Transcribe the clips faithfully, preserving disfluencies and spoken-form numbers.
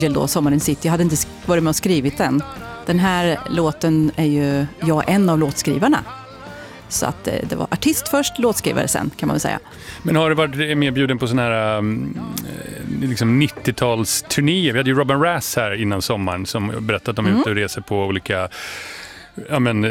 Då, Sommaren City. Jag hade inte varit med och skrivit den. Den här låten är ju jag en av låtskrivarna. Så att det var artist först, låtskrivare sen, kan man väl säga. Men har du varit medbjuden på såna här um, liksom nittio-talsturnéer? Vi hade ju Robin Rass här innan sommaren som berättade att de är mm. ute och reser på olika ja, men,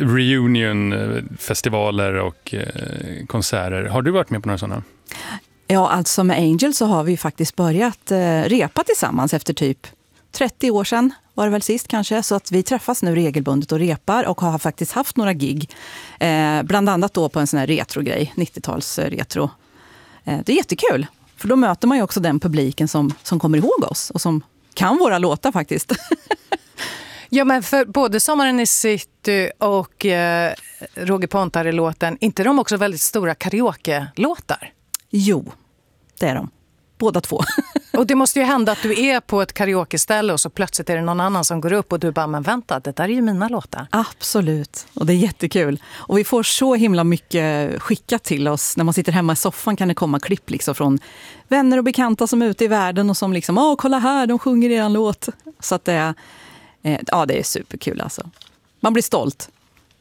reunion-festivaler och eh, konserter. Har du varit med på några sådana? Ja, alltså med Angel så har vi faktiskt börjat eh, repa tillsammans efter typ trettio år sedan var det väl sist kanske. Så att vi träffas nu regelbundet och repar och har faktiskt haft några gig. Eh, bland annat då på en sån här retro-grej, nittio-tals retro. Eh, det är jättekul, för då möter man ju också den publiken som, som kommer ihåg oss och som kan våra låtar faktiskt. Ja, men för både Sommaren i City och eh, Roger Pontare-låten, inte de också väldigt stora karaoke-låtar? Jo, det är de. Båda två. Och det måste ju hända att du är på ett karaoke-ställe och så plötsligt är det någon annan som går upp och du bara, men vänta, det där är ju mina låtar. Absolut, och det är jättekul. Och vi får så himla mycket skickat till oss. När man sitter hemma i soffan kan det komma klipp liksom från vänner och bekanta som är ute i världen och som liksom, åh kolla här, de sjunger er låt. Så att det är, eh, ja, det är superkul alltså. Man blir stolt.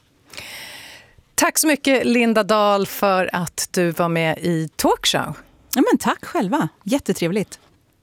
Tack så mycket Linda Dahl för att du var med i Talkshow. Ja, men tack själva. Jättetrevligt.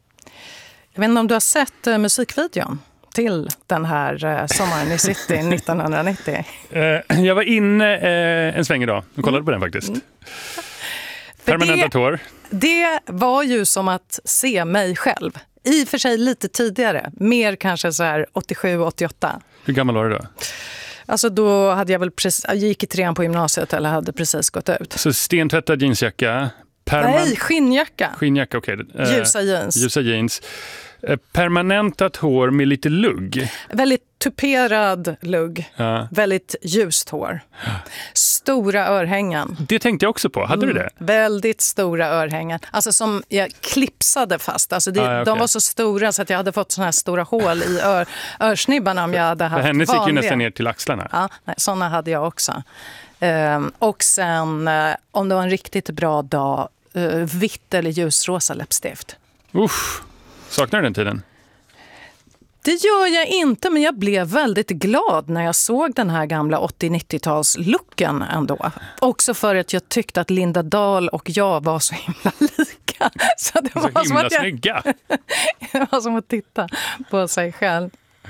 Jag vet inte om du har sett uh, musikvideon till den här uh, Sommaren i City nittonhundranittio. Uh, jag var inne uh, en sväng idag och kollade mm. på den faktiskt. Mm. Permanenta tår. Det var ju som att se mig själv. I och för sig lite tidigare. Mer kanske så här åttiosju åttioåtta. Hur gammal var du då? Alltså då hade jag väl precis, jag gick i trean på gymnasiet eller hade precis gått ut. Så stentvättad jeansjacka. Perman- Nej, skinnjacka. Skinnjacka, okej. Okay. Uh, ljusa jeans. Ljusa jeans. Uh, permanentat hår med lite lugg. Väldigt tuperad lugg. Uh. Väldigt ljust hår. Uh. Stora örhängen. Det tänkte jag också på. Hade mm. du det? Väldigt stora örhängen. Alltså som jag klipsade fast. Alltså det, uh, okay. De var så stora så att jag hade fått såna här stora hål i ör, örsnibbarna om jag hade haft hennes vanliga. gick ju nästan ner till axlarna. Ja, nej, såna hade jag också. Um, och sen uh, om det var en riktigt bra dag uh, vitt eller ljusrosa läppstift. Usch, saknar du den tiden? Det gör jag inte, men jag blev väldigt glad när jag såg den här gamla åttio-nittio-tals-looken ändå. Också för att jag tyckte att Linda Dahl och jag var så himla lika. Så det var så som himla att jag... snygga. Det var som att titta på sig själv.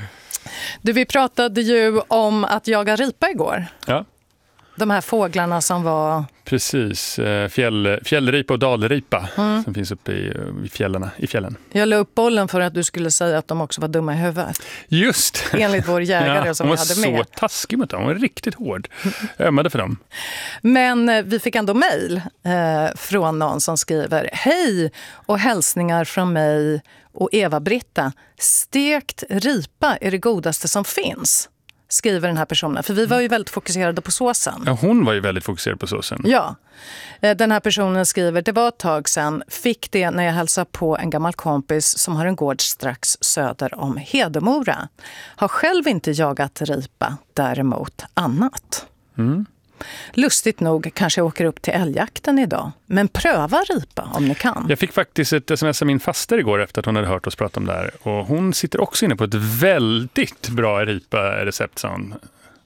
Du, vi pratade ju om att jaga ripa igår. Ja. De här fåglarna som var... Precis, fjäll, fjällripa och dalripa mm. som finns uppe i, i, fjällarna, i fjällen. Jag la upp bollen för att du skulle säga att de också var dumma i huvudet. Just! Enligt vår jägare ja, som vi hade med. Hon var så taskig mot dem, hon var riktigt hård. Jag ömmade för dem. Men eh, vi fick ändå mejl eh, från någon som skriver: hej och hälsningar från mig och Eva-Britta. Stekt ripa är det godaste som finns, skriver den här personen. För vi var ju väldigt fokuserade på såsen. Ja, hon var ju väldigt fokuserad på såsen. Ja. Den här personen skriver: det var ett tag sedan, fick det när jag hälsade på en gammal kompis som har en gård strax söder om Hedemora. Har själv inte jagat ripa, däremot annat. Mm. Lustigt nog kanske jag åker upp till älgjakten idag. Men pröva ripa om ni kan. Jag fick faktiskt ett sms av min faster igår efter att hon hade hört oss prata om det här. Och hon sitter också inne på ett väldigt bra ripa-recept, sa hon.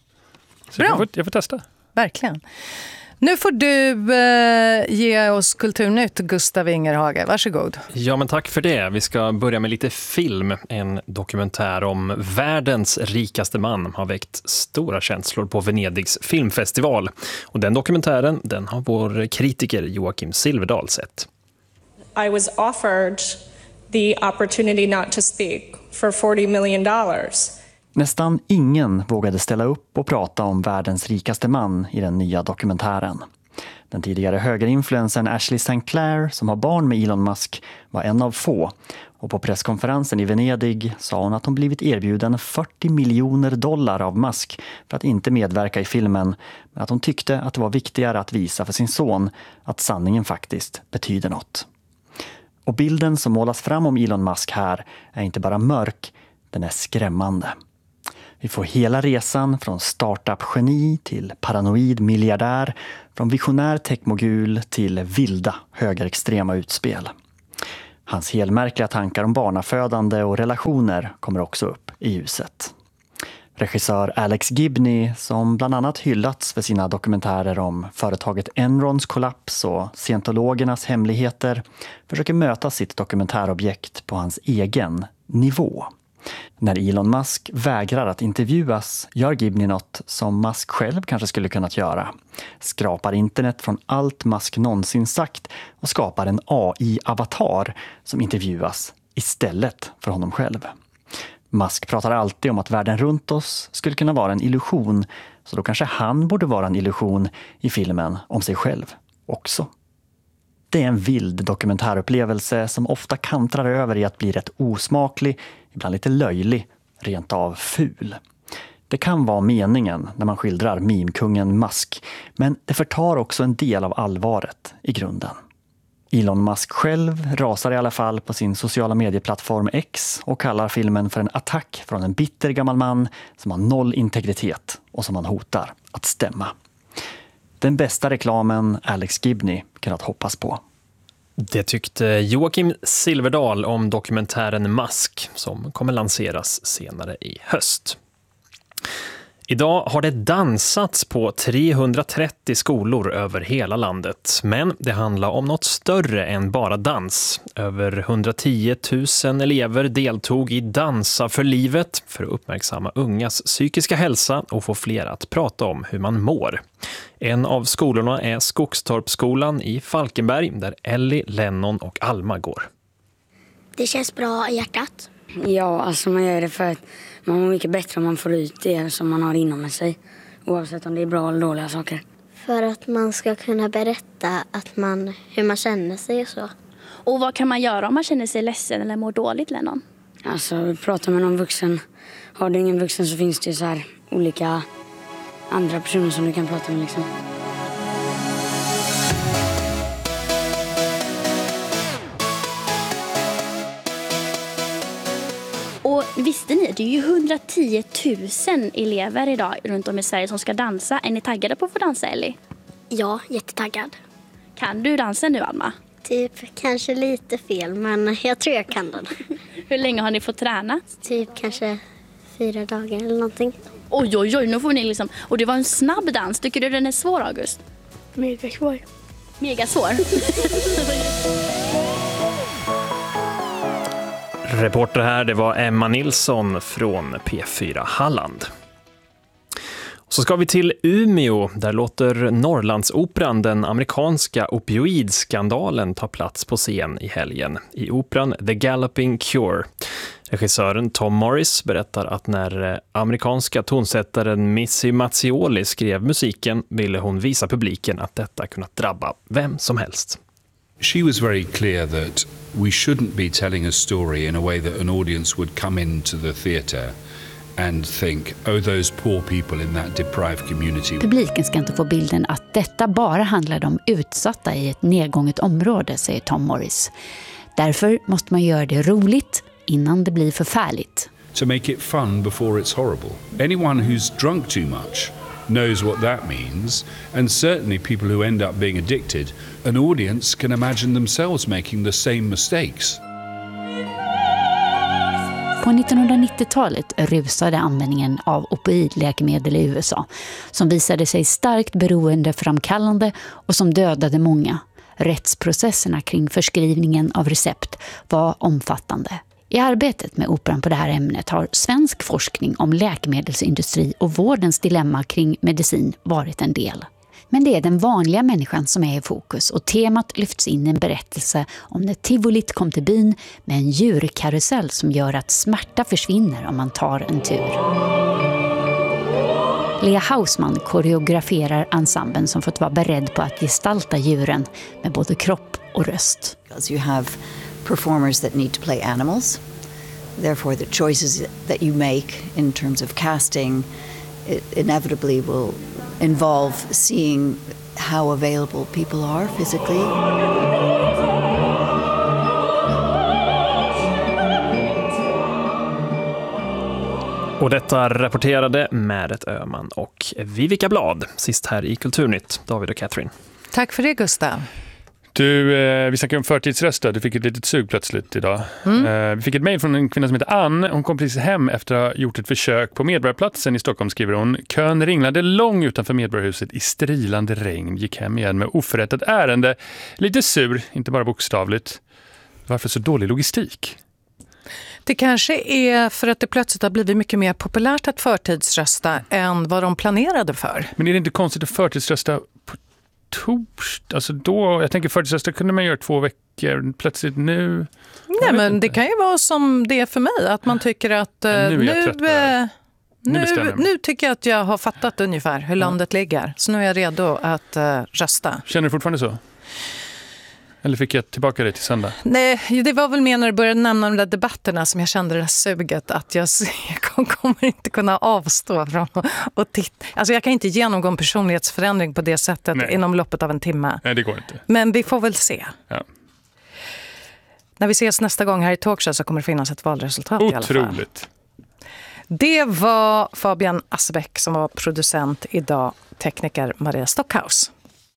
Så jag får, jag får testa. Verkligen. Nu får du eh, ge oss Kulturnytt, Gustav Ingerhage. Varsågod. Ja, men tack för det. Vi ska börja med lite film. En dokumentär om världens rikaste man har väckt stora känslor på Venedigs filmfestival. Och den dokumentären, den har vår kritiker Joakim Silverdal sett. I was offered the opportunity not to speak for forty million dollars. Nästan ingen vågade ställa upp och prata om världens rikaste man i den nya dokumentären. Den tidigare högerinfluencern Ashley Saint Clair, som har barn med Elon Musk, var en av få. Och på presskonferensen i Venedig sa hon att hon blivit erbjuden fyrtio miljoner dollar av Musk för att inte medverka i filmen, men att hon tyckte att det var viktigare att visa för sin son att sanningen faktiskt betyder något. Och bilden som målas fram om Elon Musk här är inte bara mörk, den är skrämmande. Vi får hela resan från startup-geni till paranoid miljardär, från visionär techmogul till vilda högerextrema utspel. Hans helmärkliga tankar om barnafödande och relationer kommer också upp i ljuset. Regissör Alex Gibney, som bland annat hyllats för sina dokumentärer om företaget Enrons kollaps och scientologernas hemligheter, försöker möta sitt dokumentärobjekt på hans egen nivå. När Elon Musk vägrar att intervjuas gör Gibney något som Musk själv kanske skulle kunnat göra. Skrapar internet från allt Musk någonsin sagt och skapar en A I-avatar som intervjuas istället för honom själv. Musk pratar alltid om att världen runt oss skulle kunna vara en illusion, så då kanske han borde vara en illusion i filmen om sig själv också. Det är en vild dokumentärupplevelse som ofta kantrar över i att bli rätt osmaklig, ibland lite löjlig, rent av ful. Det kan vara meningen när man skildrar meme-kungen Musk, men det förtar också en del av allvaret i grunden. Elon Musk själv rasar i alla fall på sin sociala medieplattform X och kallar filmen för en attack från en bitter gammal man som har noll integritet och som han hotar att stämma. Den bästa reklamen Alex Gibney kunnat hoppas på. Det tyckte Joakim Silverdal om dokumentären Musk som kommer lanseras senare i höst. Idag har det dansats på trehundratrettio skolor över hela landet, men det handlar om något större än bara dans. Över hundratio tusen elever deltog i Dansa för livet för att uppmärksamma ungas psykiska hälsa och få fler att prata om hur man mår. En av skolorna är Skogstorpsskolan i Falkenberg där Ellie, Lennon och Alma går. Det känns bra i hjärtat. Ja, alltså man gör det för att man mår mycket bättre om man får ut det som man har inom sig. Oavsett om det är bra eller dåliga saker. För att man ska kunna berätta att man, hur man känner sig och så. Och vad kan man göra om man känner sig ledsen eller mår dåligt, Lennon? Alltså prata med någon vuxen. Har du ingen vuxen så finns det ju så här olika andra personer som du kan prata med liksom. Och visste ni, det är ju hundratio tusen elever idag runt om i Sverige som ska dansa. Är ni taggade på att få dansa, Ellie? Ja, jättetaggad. Kan du dansa nu, Alma? Typ kanske lite fel, men jag tror jag kan den. Hur länge har ni fått träna? Typ kanske fyra dagar eller någonting. Oj, oj, oj, nu får ni liksom... Och det var en snabb dans. Tycker du den är svår, August? Mega svår. Mega svår? Reporter här, det var Emma Nilsson från P fyra Halland. Så ska vi till Umeå, där låter Norrlandsoperan den amerikanska opioidskandalen ta plats på scen i helgen. I operan The Galloping Cure. Regissören Tom Morris berättar att när amerikanska tonsättaren Missy Mazzioli skrev musiken ville hon visa publiken att detta kunnat drabba vem som helst. She was very clear that we shouldn't be telling a story in a way that an audience would come into the theatre and think, oh, those poor people in that deprived community. Publiken ska inte få bilden att detta bara handlar om utsatta i ett nedgånget område, säger Tom Morris. Därför måste man göra det roligt innan det blir förfärligt. To make it fun before it's horrible. Anyone who's drunk too much knows what that means, and certainly people who end up being addicted, an audience can imagine themselves making the same mistakes. På nittonhundranittiotalet rusade användningen av opioidläkemedel i U S A som visade sig starkt beroendeframkallande och som dödade många. Rättsprocesserna kring förskrivningen av recept var omfattande. I arbetet med operan på det här ämnet har svensk forskning om läkemedelsindustri och vårdens dilemma kring medicin varit en del. Men det är den vanliga människan som är i fokus och temat lyfts in i en berättelse om när tivolit kom till byn med en djurkarusell som gör att smärta försvinner om man tar en tur. Lea Hausman koreograferar ensemblen som fått vara beredd på att gestalta djuren med både kropp och röst. You have performers that need to play animals. Therefore, the choices that you make in terms of casting it inevitably will involve seeing how available people are physically. Och detta rapporterade Märet Öhman och Vivica Blad. Sist här i Kulturnytt, David och Catherine. Tack för det, Gustav. Du, eh, vi snackade om förtidsrösta. Du fick ett litet sug plötsligt idag. Mm. Eh, vi fick ett mejl från en kvinna som heter Ann. Hon kom precis hem efter att ha gjort ett försök på Medborgarplatsen i Stockholm, skriver hon. Kön ringlade lång utanför Medborgarhuset i strilande regn. Gick hem igen med oförrättat ärende. Lite sur, inte bara bokstavligt. Varför så dålig logistik? Det kanske är för att det plötsligt har blivit mycket mer populärt att förtidsrösta än vad de planerade för. Men är det inte konstigt att förtidsrösta på torsdag? Alltså då, jag tänker förtidsrösta kunde man göra två veckor. Plötsligt nu... Nej, men inte. Det kan ju vara som det är för mig. Att man tycker att eh, nu, nu, eh, nu, nu, nu tycker jag att jag har fattat ungefär hur landet ja. ligger. Så nu är jag redo att eh, rösta. Känner du fortfarande så? Eller fick jag tillbaka det till söndag? Nej, det var väl mer när du började nämna de där debatterna som jag kände det där suget att jag, jag kommer inte kunna avstå från att titta. Alltså jag kan inte genomgå en personlighetsförändring på det sättet Nej. inom loppet av en timme. Nej, det går inte. Men vi får väl se. Ja. När vi ses nästa gång här i Talkshow så kommer det finnas ett valresultat i alla fall. Otroligt. Det var Fabian Assebeck som var producent idag, tekniker Maria Stockhaus.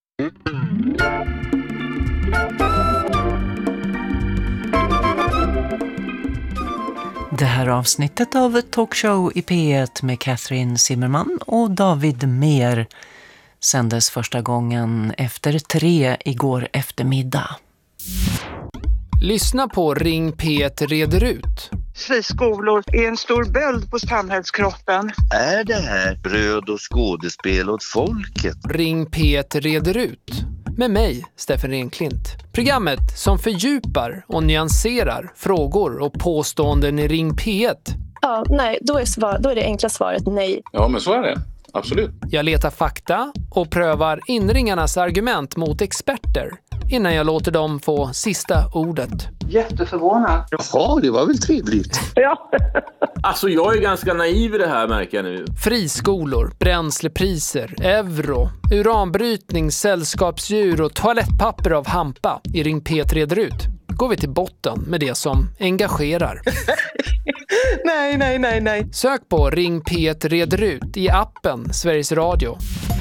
Det här avsnittet av Talkshow i P ett med Catherine Zimmerman och David Mer sändes första gången efter tre igår eftermiddag. Lyssna på Ring P ett reder ut. Friskolor är en stor böld på samhällskroppen. Är det här bröd och skådespel åt folket? Ring P ett reder ut. Med mig, Steffen Renklint. Programmet som fördjupar och nyanserar frågor och påståenden i Ring P ett. Ja, nej, då är, svar, då är det enkla svaret nej. Ja, men så är det. Absolut. Jag letar fakta och prövar inringarnas argument mot experter innan jag låter dem få sista ordet. Jätteförvånad. Jaha, det var väl trevligt. Ja. Alltså jag är ganska naiv i det här, märker jag nu. Friskolor, bränslepriser, euro, uranbrytning, sällskapsdjur och toalettpapper av hampa i Ring P ett reder ut. Går vi till botten med det som engagerar. nej, nej, nej, nej. Sök på Ring P ett reder ut i appen Sveriges Radio.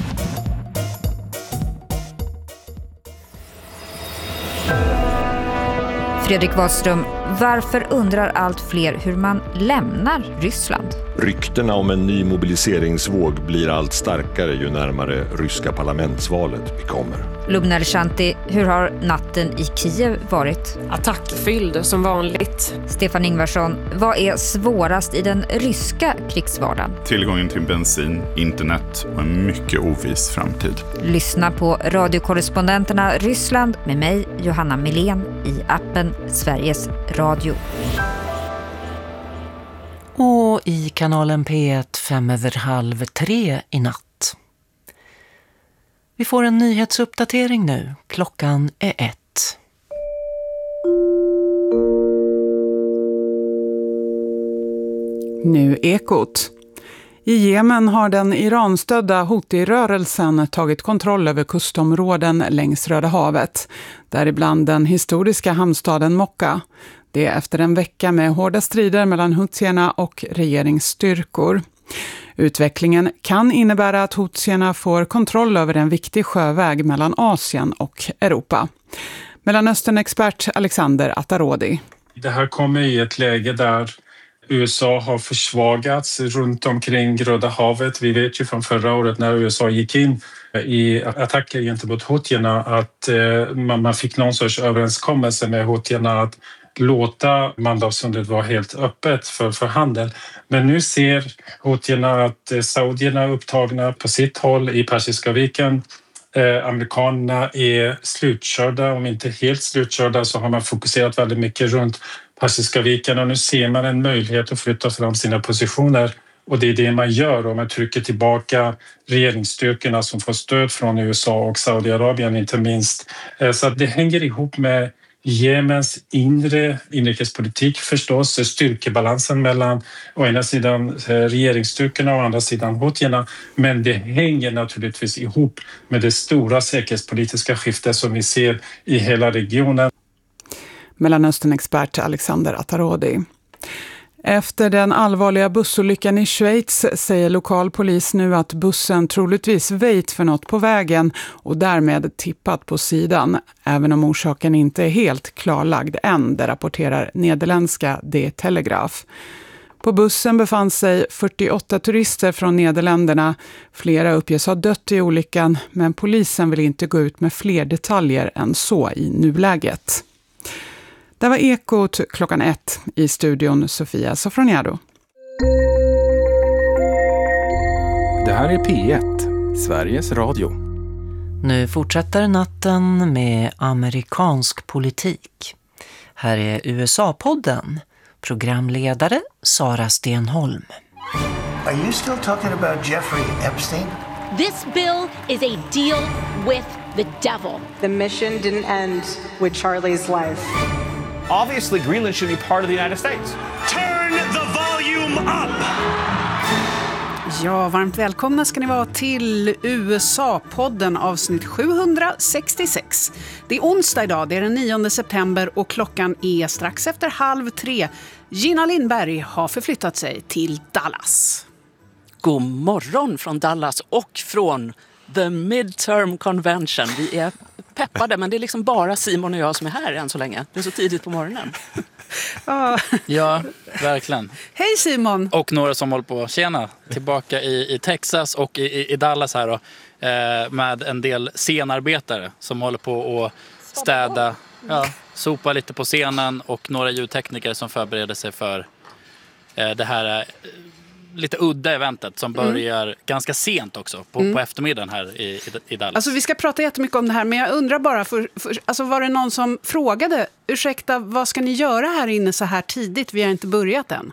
Fredrik Wadström, varför undrar allt fler hur man lämnar Ryssland? Ryktena om en ny mobiliseringsvåg blir allt starkare ju närmare ryska parlamentsvalet vi kommer. Lubna Ershanti, hur har natten i Kiev varit? Attackfylld som vanligt. Stefan Ingvarsson, vad är svårast i den ryska krigsvardagen? Tillgången till bensin, internet och en mycket oviss framtid. Lyssna på radiokorrespondenterna Ryssland med mig, Johanna Milén, i appen Sveriges Radio. Och i kanalen P ett fem över halv tre i natt. Vi får en nyhetsuppdatering nu. Klockan är ett. Nu Ekot. I Jemen har den Iranstödda Houthi-rörelsen tagit kontroll över kustområden längs Röda havet, däribland den historiska hamnstaden Mokka. Det är efter en vecka med hårda strider mellan Houthierna och regeringsstyrkor. Utvecklingen kan innebära att Houthierna får kontroll över en viktig sjöväg mellan Asien och Europa. Mellanöstern-expert Alexander Atarodi. Det här kommer i ett läge där U S A har försvagats runt omkring Röda havet. Vi vet ju från förra året när U S A gick in i attacker gentemot Houthierna att man fick någon sorts överenskommelse med Houthierna att låta Mandelsundet vara helt öppet för, för handel. Men nu ser Houthierna att saudierna är upptagna på sitt håll i Persiska viken. Eh, amerikanerna är slutkörda, om inte helt slutkörda så har man fokuserat väldigt mycket runt Persiska viken och nu ser man en möjlighet att flytta fram sina positioner och det är det man gör och man trycker tillbaka regeringsstyrkorna som får stöd från U S A och Saudiarabien inte minst. Eh, så att det hänger ihop med Jemens inre inrikespolitik förstås, styrkebalansen mellan å ena sidan regeringsstyrkorna och å andra sidan Houthierna, men det hänger naturligtvis ihop med det stora säkerhetspolitiska skiftet som vi ser i hela regionen. Mellanöstern-expert Alexander Atarodi. Efter den allvarliga bussolyckan i Schweiz säger lokal polis nu att bussen troligtvis väjt för något på vägen och därmed tippat på sidan, även om orsaken inte är helt klarlagd än, det rapporterar nederländska De Telegraaf. På bussen befann sig fyrtioåtta turister från Nederländerna. Flera uppges ha dött i olyckan, men polisen vill inte gå ut med fler detaljer än så i nuläget. Det var Ekot klockan ett, i studion Sofia Sofroniado. Det här är P ett, Sveriges Radio. Nu fortsätter natten med amerikansk politik. Här är U S A-podden. Programledare Sara Stenholm. Are you still talking about Jeffrey Epstein? This bill is a deal with the devil. The mission didn't end with Charlie's life. Obviously, Greenland should be part of the United States. Turn the volume up! Ja, varmt välkomna ska ni vara till U S A-podden avsnitt sjuhundrasextiosex. Det är onsdag idag, det är den nionde september och klockan är strax efter halv tre. Gina Lindberg har förflyttat sig till Dallas. God morgon från Dallas och från The Midterm Convention. Vi är peppade, men det är liksom bara Simon och jag som är här än så länge. Det är så tidigt på morgonen. Ah. Ja, verkligen. Hej Simon! Och några som håller på, tjena, tillbaka i, i Texas och i, i Dallas här då, eh, med en del scenarbetare som håller på att städa, ja, sopa lite på scenen och några ljudtekniker som förbereder sig för eh, det här eh, lite udda eventet som börjar mm. ganska sent också på, mm. på eftermiddagen här i, i Dallas. Alltså vi ska prata jättemycket om det här, men jag undrar bara, för, för, alltså var det någon som frågade, ursäkta, vad ska ni göra här inne så här tidigt? Vi har inte börjat än.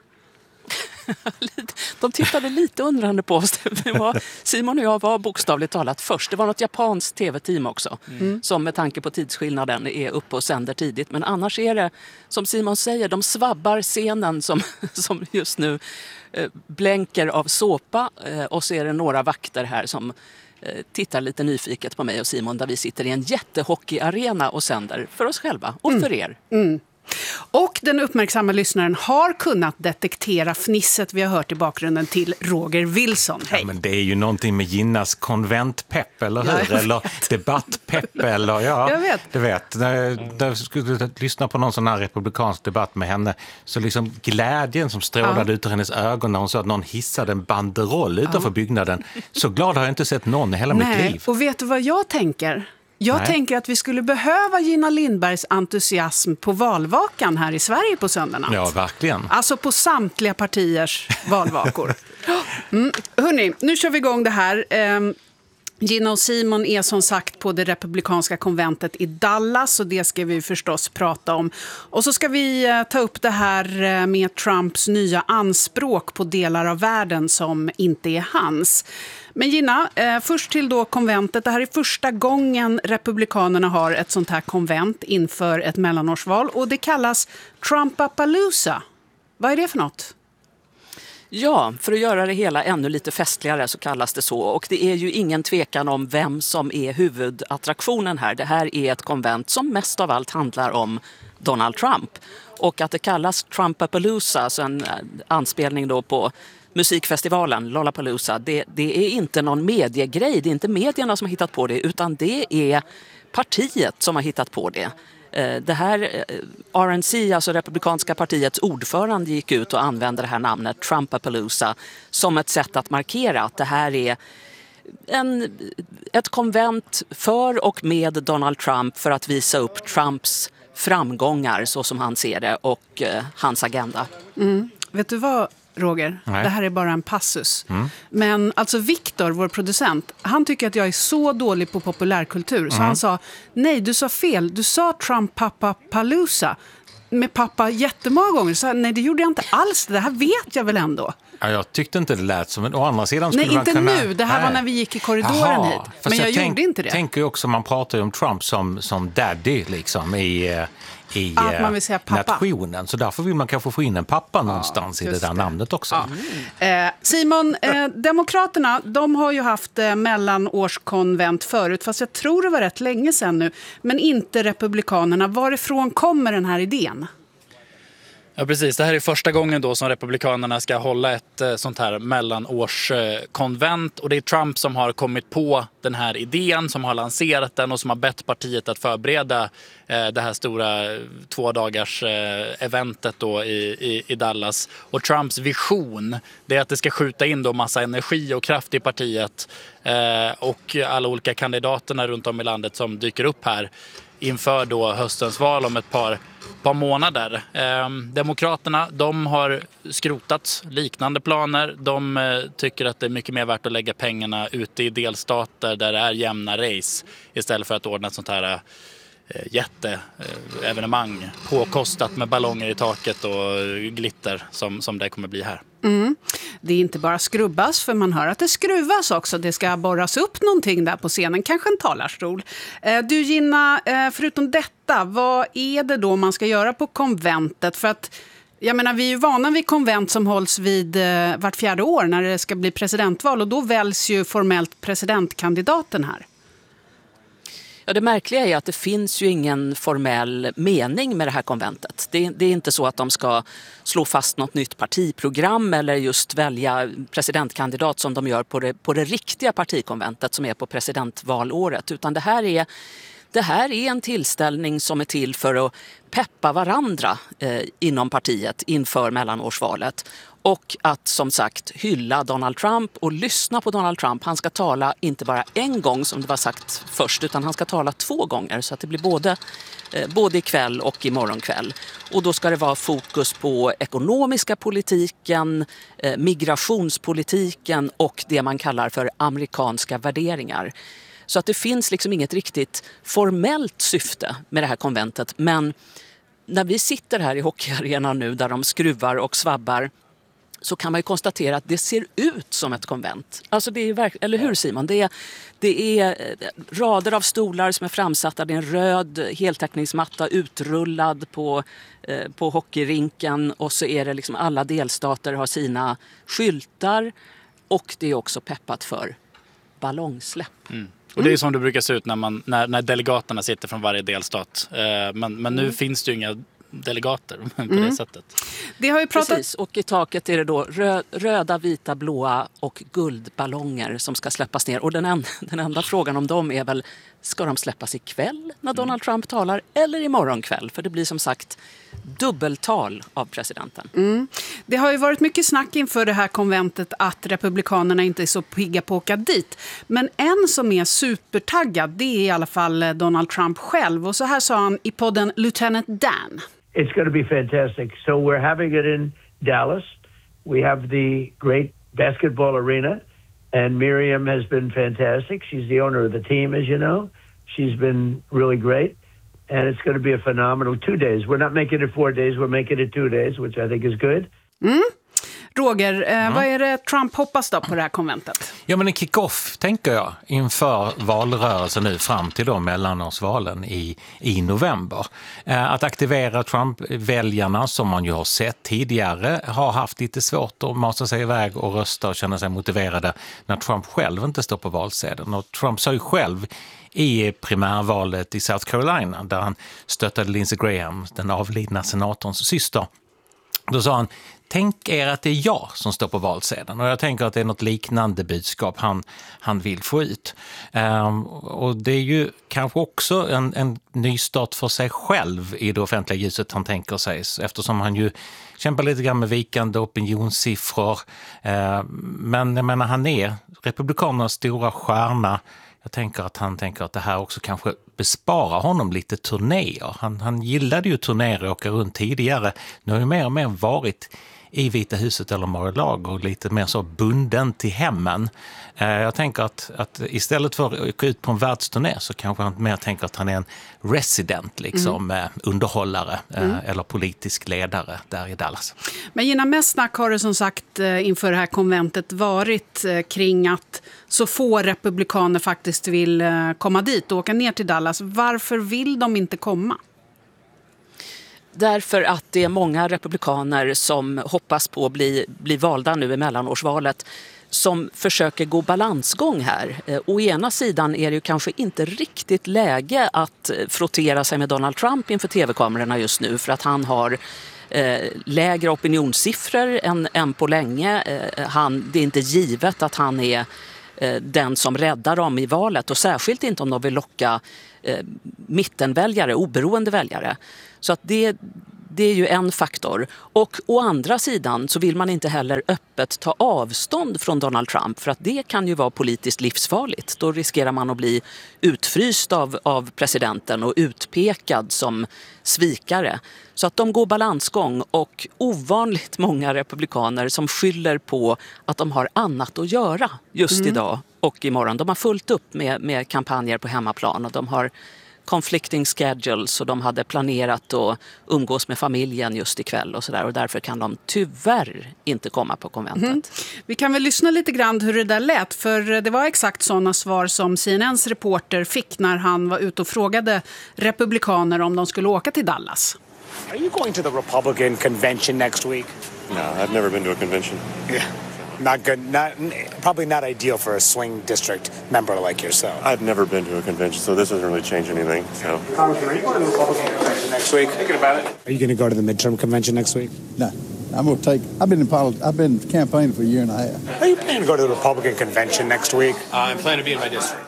De tittade lite undrande på oss. Det var, Simon och jag var bokstavligt talat först. Det var något japanskt tv-team också mm. som med tanke på tidsskillnaden är uppe och sänder tidigt. Men annars är det, som Simon säger, de svabbar scenen som, som just nu eh, blänker av såpa. Eh, och så är det några vakter här som eh, tittar lite nyfiket på mig och Simon, där vi sitter i en jättehockeyarena och sänder för oss själva och mm. för er. Mm. Och den uppmärksamma lyssnaren har kunnat detektera fnisset vi har hört i bakgrunden till Roger Wilson. Hej. Ja, men det är ju någonting med Ginnas konventpepp, eller hur? Ja, eller debattpepp, eller ja, jag vet. Du vet, när jag skulle lyssna på någon sån här republikansk debatt med henne, så liksom glädjen som strålade ja. ut ur hennes ögon när hon sa att någon hissade en banderoll utanför ja. byggnaden. Så glad har jag inte sett någon i hela Nej. mitt liv. Och vet du vad jag tänker? Jag Nej. tänker att vi skulle behöva Gina Lindbergs entusiasm på valvakan här i Sverige på söndag natt. Ja, verkligen. Alltså på samtliga partiers valvakor. Mm. Hörrni, nu kör vi igång det här. Um, Gina och Simon är som sagt på det republikanska konventet i Dallas, och det ska vi förstås prata om. Och så ska vi uh, ta upp det här uh, med Trumps nya anspråk på delar av världen som inte är hans. Men Gina, eh, först till då konventet. Det här är första gången republikanerna har ett sånt här konvent inför ett mellanårsval. Och det kallas Trumpapalooza. Vad är det för något? Ja, för att göra det hela ännu lite festligare så kallas det så. Och det är ju ingen tvekan om vem som är huvudattraktionen här. Det här är ett konvent som mest av allt handlar om Donald Trump. Och att det kallas Trumpapalooza, alltså en anspelning då på musikfestivalen Lollapalooza, det, det är inte någon mediegrej, det är inte medierna som har hittat på det, utan det är partiet som har hittat på det. Det här R N C, alltså Republikanska partiets ordförande, gick ut och använde det här namnet Trumpapalooza som ett sätt att markera att det här är en, ett konvent för och med Donald Trump för att visa upp Trumps framgångar så som han ser det och eh, hans agenda. Mm. Vet du vad, Roger? Nej. Det här är bara en passus. Mm. Men alltså Victor, vår producent, han tycker att jag är så dålig på populärkultur. Så mm. han sa, nej du sa fel. Du sa Trumpapalooza med pappa jättemånga gånger. Så nej, det gjorde jag inte alls. Det här vet jag väl ändå. Ja, jag tyckte inte det lät som en... Å andra sidan skulle nej, man inte kunna... nu. Det här nej. var när vi gick i korridoren Aha. hit. Men jag, jag tänk, gjorde inte det. Jag tänker ju också, man pratar ju om Trump som, som daddy liksom i... i att man vill säga pappa. nationen. Så därför vill man kanske få in en pappa ja, någonstans i det där det. namnet också. Ja. Mm. Eh, Simon, eh, Demokraterna, de har ju haft eh, mellanårskonvent förut, fast jag tror det var rätt länge sedan nu. Men inte Republikanerna. Varifrån kommer den här idén? Ja, precis. Det här är första gången då som Republikanerna ska hålla ett eh, sånt här mellanårskonvent. Och det är Trump som har kommit på den här idén, som har lanserat den och som har bett partiet att förbereda eh, det här stora två dagars eh, eventet då i, i, i Dallas. Och Trumps vision, det är att det ska skjuta in då massa energi och kraft i partiet eh, och alla olika kandidaterna runt om i landet som dyker upp här inför då höstens val om ett par, par månader. Eh, Demokraterna, de har skrotat liknande planer. De eh, tycker att det är mycket mer värt att lägga pengarna ute i delstater där det är jämna race istället för att ordna ett sånt här eh, jätteevenemang påkostat med ballonger i taket och glitter som, som det kommer bli här. Mm. Det är inte bara skrubbas, för man hör att det skruvas också. Det ska borras upp någonting där på scenen, kanske en talarstol. Du Gina, förutom detta, vad är det då man ska göra på konventet? För att, jag menar, vi är ju vana vid konvent som hålls vid vart fjärde år när det ska bli presidentval, och då väljs ju formellt presidentkandidaten här. Ja, det märkliga är att det finns ju ingen formell mening med det här konventet. Det är, det är inte så att de ska slå fast något nytt partiprogram eller just välja presidentkandidat som de gör på det, på det riktiga partikonventet som är på presidentvalåret. Utan det här är, det här är en tillställning som är till för att peppa varandra eh, inom partiet inför mellanårsvalet. Och att som sagt hylla Donald Trump och lyssna på Donald Trump. Han ska tala inte bara en gång som det var sagt först, utan han ska tala två gånger. Så att det blir både, eh, både ikväll och imorgon kväll. Och då ska det vara fokus på ekonomiska politiken, eh, migrationspolitiken och det man kallar för amerikanska värderingar. Så att det finns liksom inget riktigt formellt syfte med det här konventet. Men när vi sitter här i hockeyarenan nu där de skruvar och svabbar, så kan man ju konstatera att det ser ut som ett konvent. Alltså det är verk- eller hur Simon? Det är, det är rader av stolar som är framsatta. Det är en röd heltäckningsmatta utrullad på, eh, på hockeyrinken. Och så är det liksom alla delstater har sina skyltar. Och det är också peppat för ballongsläpp. Mm. Och det är som det brukar se ut när, man, när, när delegaterna sitter från varje delstat. Eh, men, men nu mm. finns det ju inga delegater på mm. det sättet. Det har ju pratat... Precis, och i taket är det då rö- röda, vita, blåa och guldballonger som ska släppas ner. Och den, en, den enda frågan om dem är väl, ska de släppas ikväll när Donald Trump talar eller imorgon kväll? För det blir som sagt dubbeltal av presidenten. Mm. Det har ju varit mycket snack inför det här konventet att republikanerna inte är så pigga på att åka dit. Men en som är supertaggad, det är i alla fall Donald Trump själv. Och så här sa han i podden Lieutenant Dan. It's going to be fantastic. So we're having it in Dallas. We have the great basketball arena. And Miriam has been fantastic. She's the owner of the team, as you know. She's been really great. And it's going to be a phenomenal two days. We're not making it four days. We're making it two days, which I think is good. Mm. Roger, eh, Mm. vad är det Trump hoppas då på det här konventet? Ja, men en kick-off tänker jag inför valrörelsen nu fram till då mellanårsvalen i, i november. Eh, att aktivera Trump-väljarna som man ju har sett tidigare har haft lite svårt att masa sig iväg och rösta och känna sig motiverade när Trump själv inte står på valsedeln. Och Trump sa ju själv i primärvalet i South Carolina där han stöttade Lindsey Graham, den avlidna senatorns syster. Då sa han, tänk er att det är jag som står på valsedeln. Och jag tänker att det är något liknande budskap han, han vill få ut. Um, och det är ju kanske också en, en nystart för sig själv i det offentliga ljuset han tänker sig. Eftersom han ju kämpar lite grann med vikande opinionssiffror. Uh, men jag menar, han är republikanernas stora stjärna. Jag tänker att han tänker att det här också kanske besparar honom lite turnéer. Han, han gillade ju turnéer och åka runt tidigare. Nu har ju mer och mer varit i Vita huset eller Mar-a-Lago och lite mer så bunden till hemmen. Eh, jag tänker att, att istället för att åka ut på en världsturné så kanske han mer tänker att han är en resident, liksom mm. eh, underhållare eh, mm. eller politisk ledare där i Dallas. Men Gina, mest snack har det som sagt inför det här konventet varit kring att så få republikaner faktiskt vill komma dit och åka ner till Dallas. Varför vill de inte komma? Därför att det är många republikaner som hoppas på att bli, bli valda nu i mellanårsvalet som försöker gå balansgång här. Å ena sidan är det ju kanske inte riktigt läge att frottera sig med Donald Trump inför tv-kamerorna just nu för att han har eh, lägre opinionssiffror än, än på länge. Eh, han, det är inte givet att han är eh, den som räddar dem i valet, och särskilt inte om de vill locka eh, mittenväljare, oberoende väljare. Så att det Det är ju en faktor. Och å andra sidan så vill man inte heller öppet ta avstånd från Donald Trump, för att det kan ju vara politiskt livsfarligt. Då riskerar man att bli utfryst av, av presidenten och utpekad som svikare. Så att de går balansgång, och ovanligt många republikaner som skyller på att de har annat att göra just mm. idag och imorgon. De har fullt upp med, med kampanjer på hemmaplan, och de har conflicting schedules, och de hade planerat att umgås med familjen just ikväll och sådär, och därför kan de tyvärr inte komma på konventet. Mm. Vi kan väl lyssna lite grann hur det där lät, för det var exakt sådana svar som C N N:s reporter fick när han var ute och frågade republikaner om de skulle åka till Dallas. Are you going to the Republican convention next week? No, I've never been to a convention. Yeah. Not good, not probably not ideal for a swing district member like yourself. I've never been to a convention, so this doesn't really change anything. So. Congressman, are you going to the Republican convention next week? Thinking about it. Are you going to go to the midterm convention next week? No, I'm going to take. I've been in politics. I've been campaigning for a year and a half. Are you planning to go to the Republican convention next week? Uh, I'm planning to be in my district.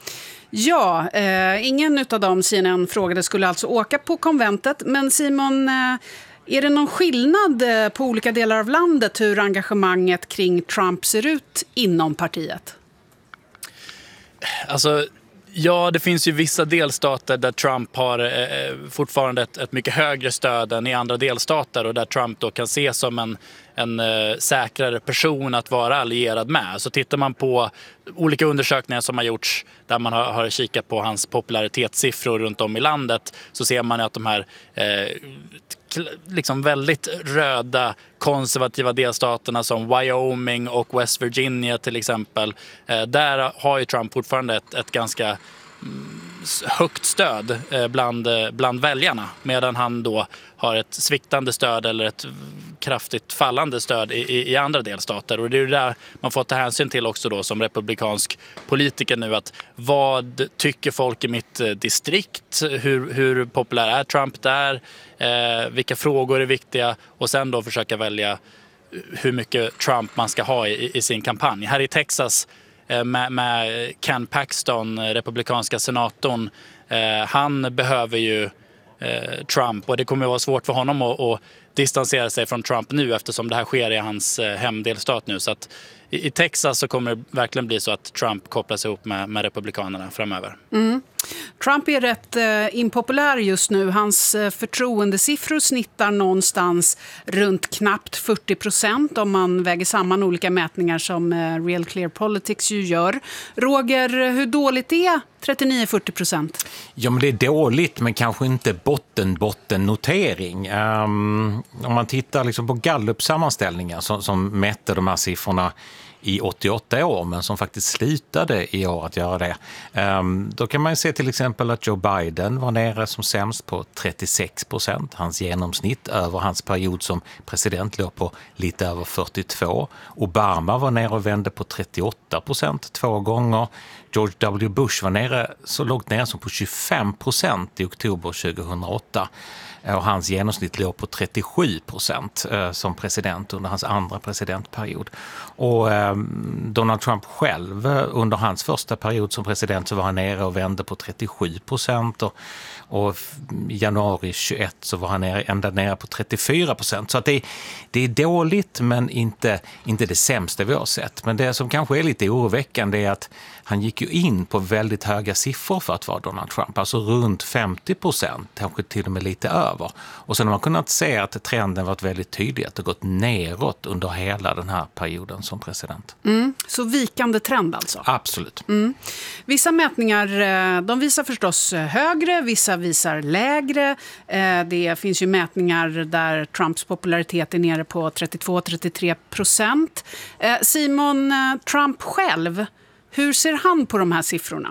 Ja, eh, ingen av dem C N N frågade skulle alltså åka på konventet, men Simon, eh, är det någon skillnad på olika delar av landet hur engagemanget kring Trump ser ut inom partiet? Alltså, ja, det finns ju vissa delstater där Trump har eh, fortfarande ett, ett mycket högre stöd än i andra delstater, och där Trump då kan ses som en, en eh, säkrare person att vara allierad med. Så tittar man på olika undersökningar som har gjorts där man har, har kikat på hans popularitetssiffror runt om i landet, så ser man att de här eh, liksom väldigt röda konservativa delstaterna som Wyoming och West Virginia till exempel, eh, där har ju Trump fortfarande ett, ett ganska mm, högt stöd eh, bland, bland väljarna, medan han då har ett sviktande stöd eller ett kraftigt fallande stöd i, i andra delstater. Och det är ju där man får ta hänsyn till också då som republikansk politiker nu, att vad tycker folk i mitt distrikt, hur, hur populär är Trump där, eh, vilka frågor är viktiga, och sen då försöka välja hur mycket Trump man ska ha i, i sin kampanj. Här i Texas med, med Ken Paxton, republikanska senatorn, eh, han behöver ju eh, Trump, och det kommer att vara svårt för honom att, att distansera sig från Trump nu, eftersom det här sker i hans eh, hemdelstat nu. Så att i, i Texas så kommer det verkligen bli så att Trump kopplas ihop med, med republikanerna framöver. Mm. Trump är rätt eh, impopulär just nu. Hans eh, förtroendesiffror snittar någonstans runt knappt fyrtio procent om man väger samman olika mätningar som eh, Real Clear Politics ju gör. Roger, hur dåligt är trettionio till fyrtio procent? Ja, men det är dåligt, men kanske inte botten, botten notering. Um, om man tittar liksom på Gallup-sammanställningar som, som mätte de här siffrorna i åttioåtta år, men som faktiskt slutade i år att göra det. Um, då kan man se till exempel att Joe Biden var nere som sämst på trettiosex procent. Hans genomsnitt över hans period som president låg på lite över fyrtiotvå. Obama var nere och vände på trettioåtta procent två gånger. George W. Bush var nere så lågt ner som på tjugofem procent i oktober tjugohundraåtta. Och hans genomsnitt låg på trettiosju procent som president under hans andra presidentperiod. Och eh, Donald Trump själv, under hans första period som president, så var han nere och vände på trettiosju procent. Och, och i januari tjugoett så var han nere, ända nere på trettiofyra procent. Så att det, det är dåligt, men inte, inte det sämsta vi har sett. Men det som kanske är lite oroväckande är att han gick ju in på väldigt höga siffror för att vara Donald Trump. Alltså runt femtio procent, kanske till och med lite över. Och sen har man kunnat se att trenden varit väldigt tydlig, att det gått neråt under hela den här perioden som president. Mm, så vikande trend alltså? Absolut. Mm. Vissa mätningar, de visar förstås högre, vissa visar lägre. Det finns ju mätningar där Trumps popularitet är nere på trettiotvå till trettiotre procent. Simon, Trump själv, hur ser han på de här siffrorna?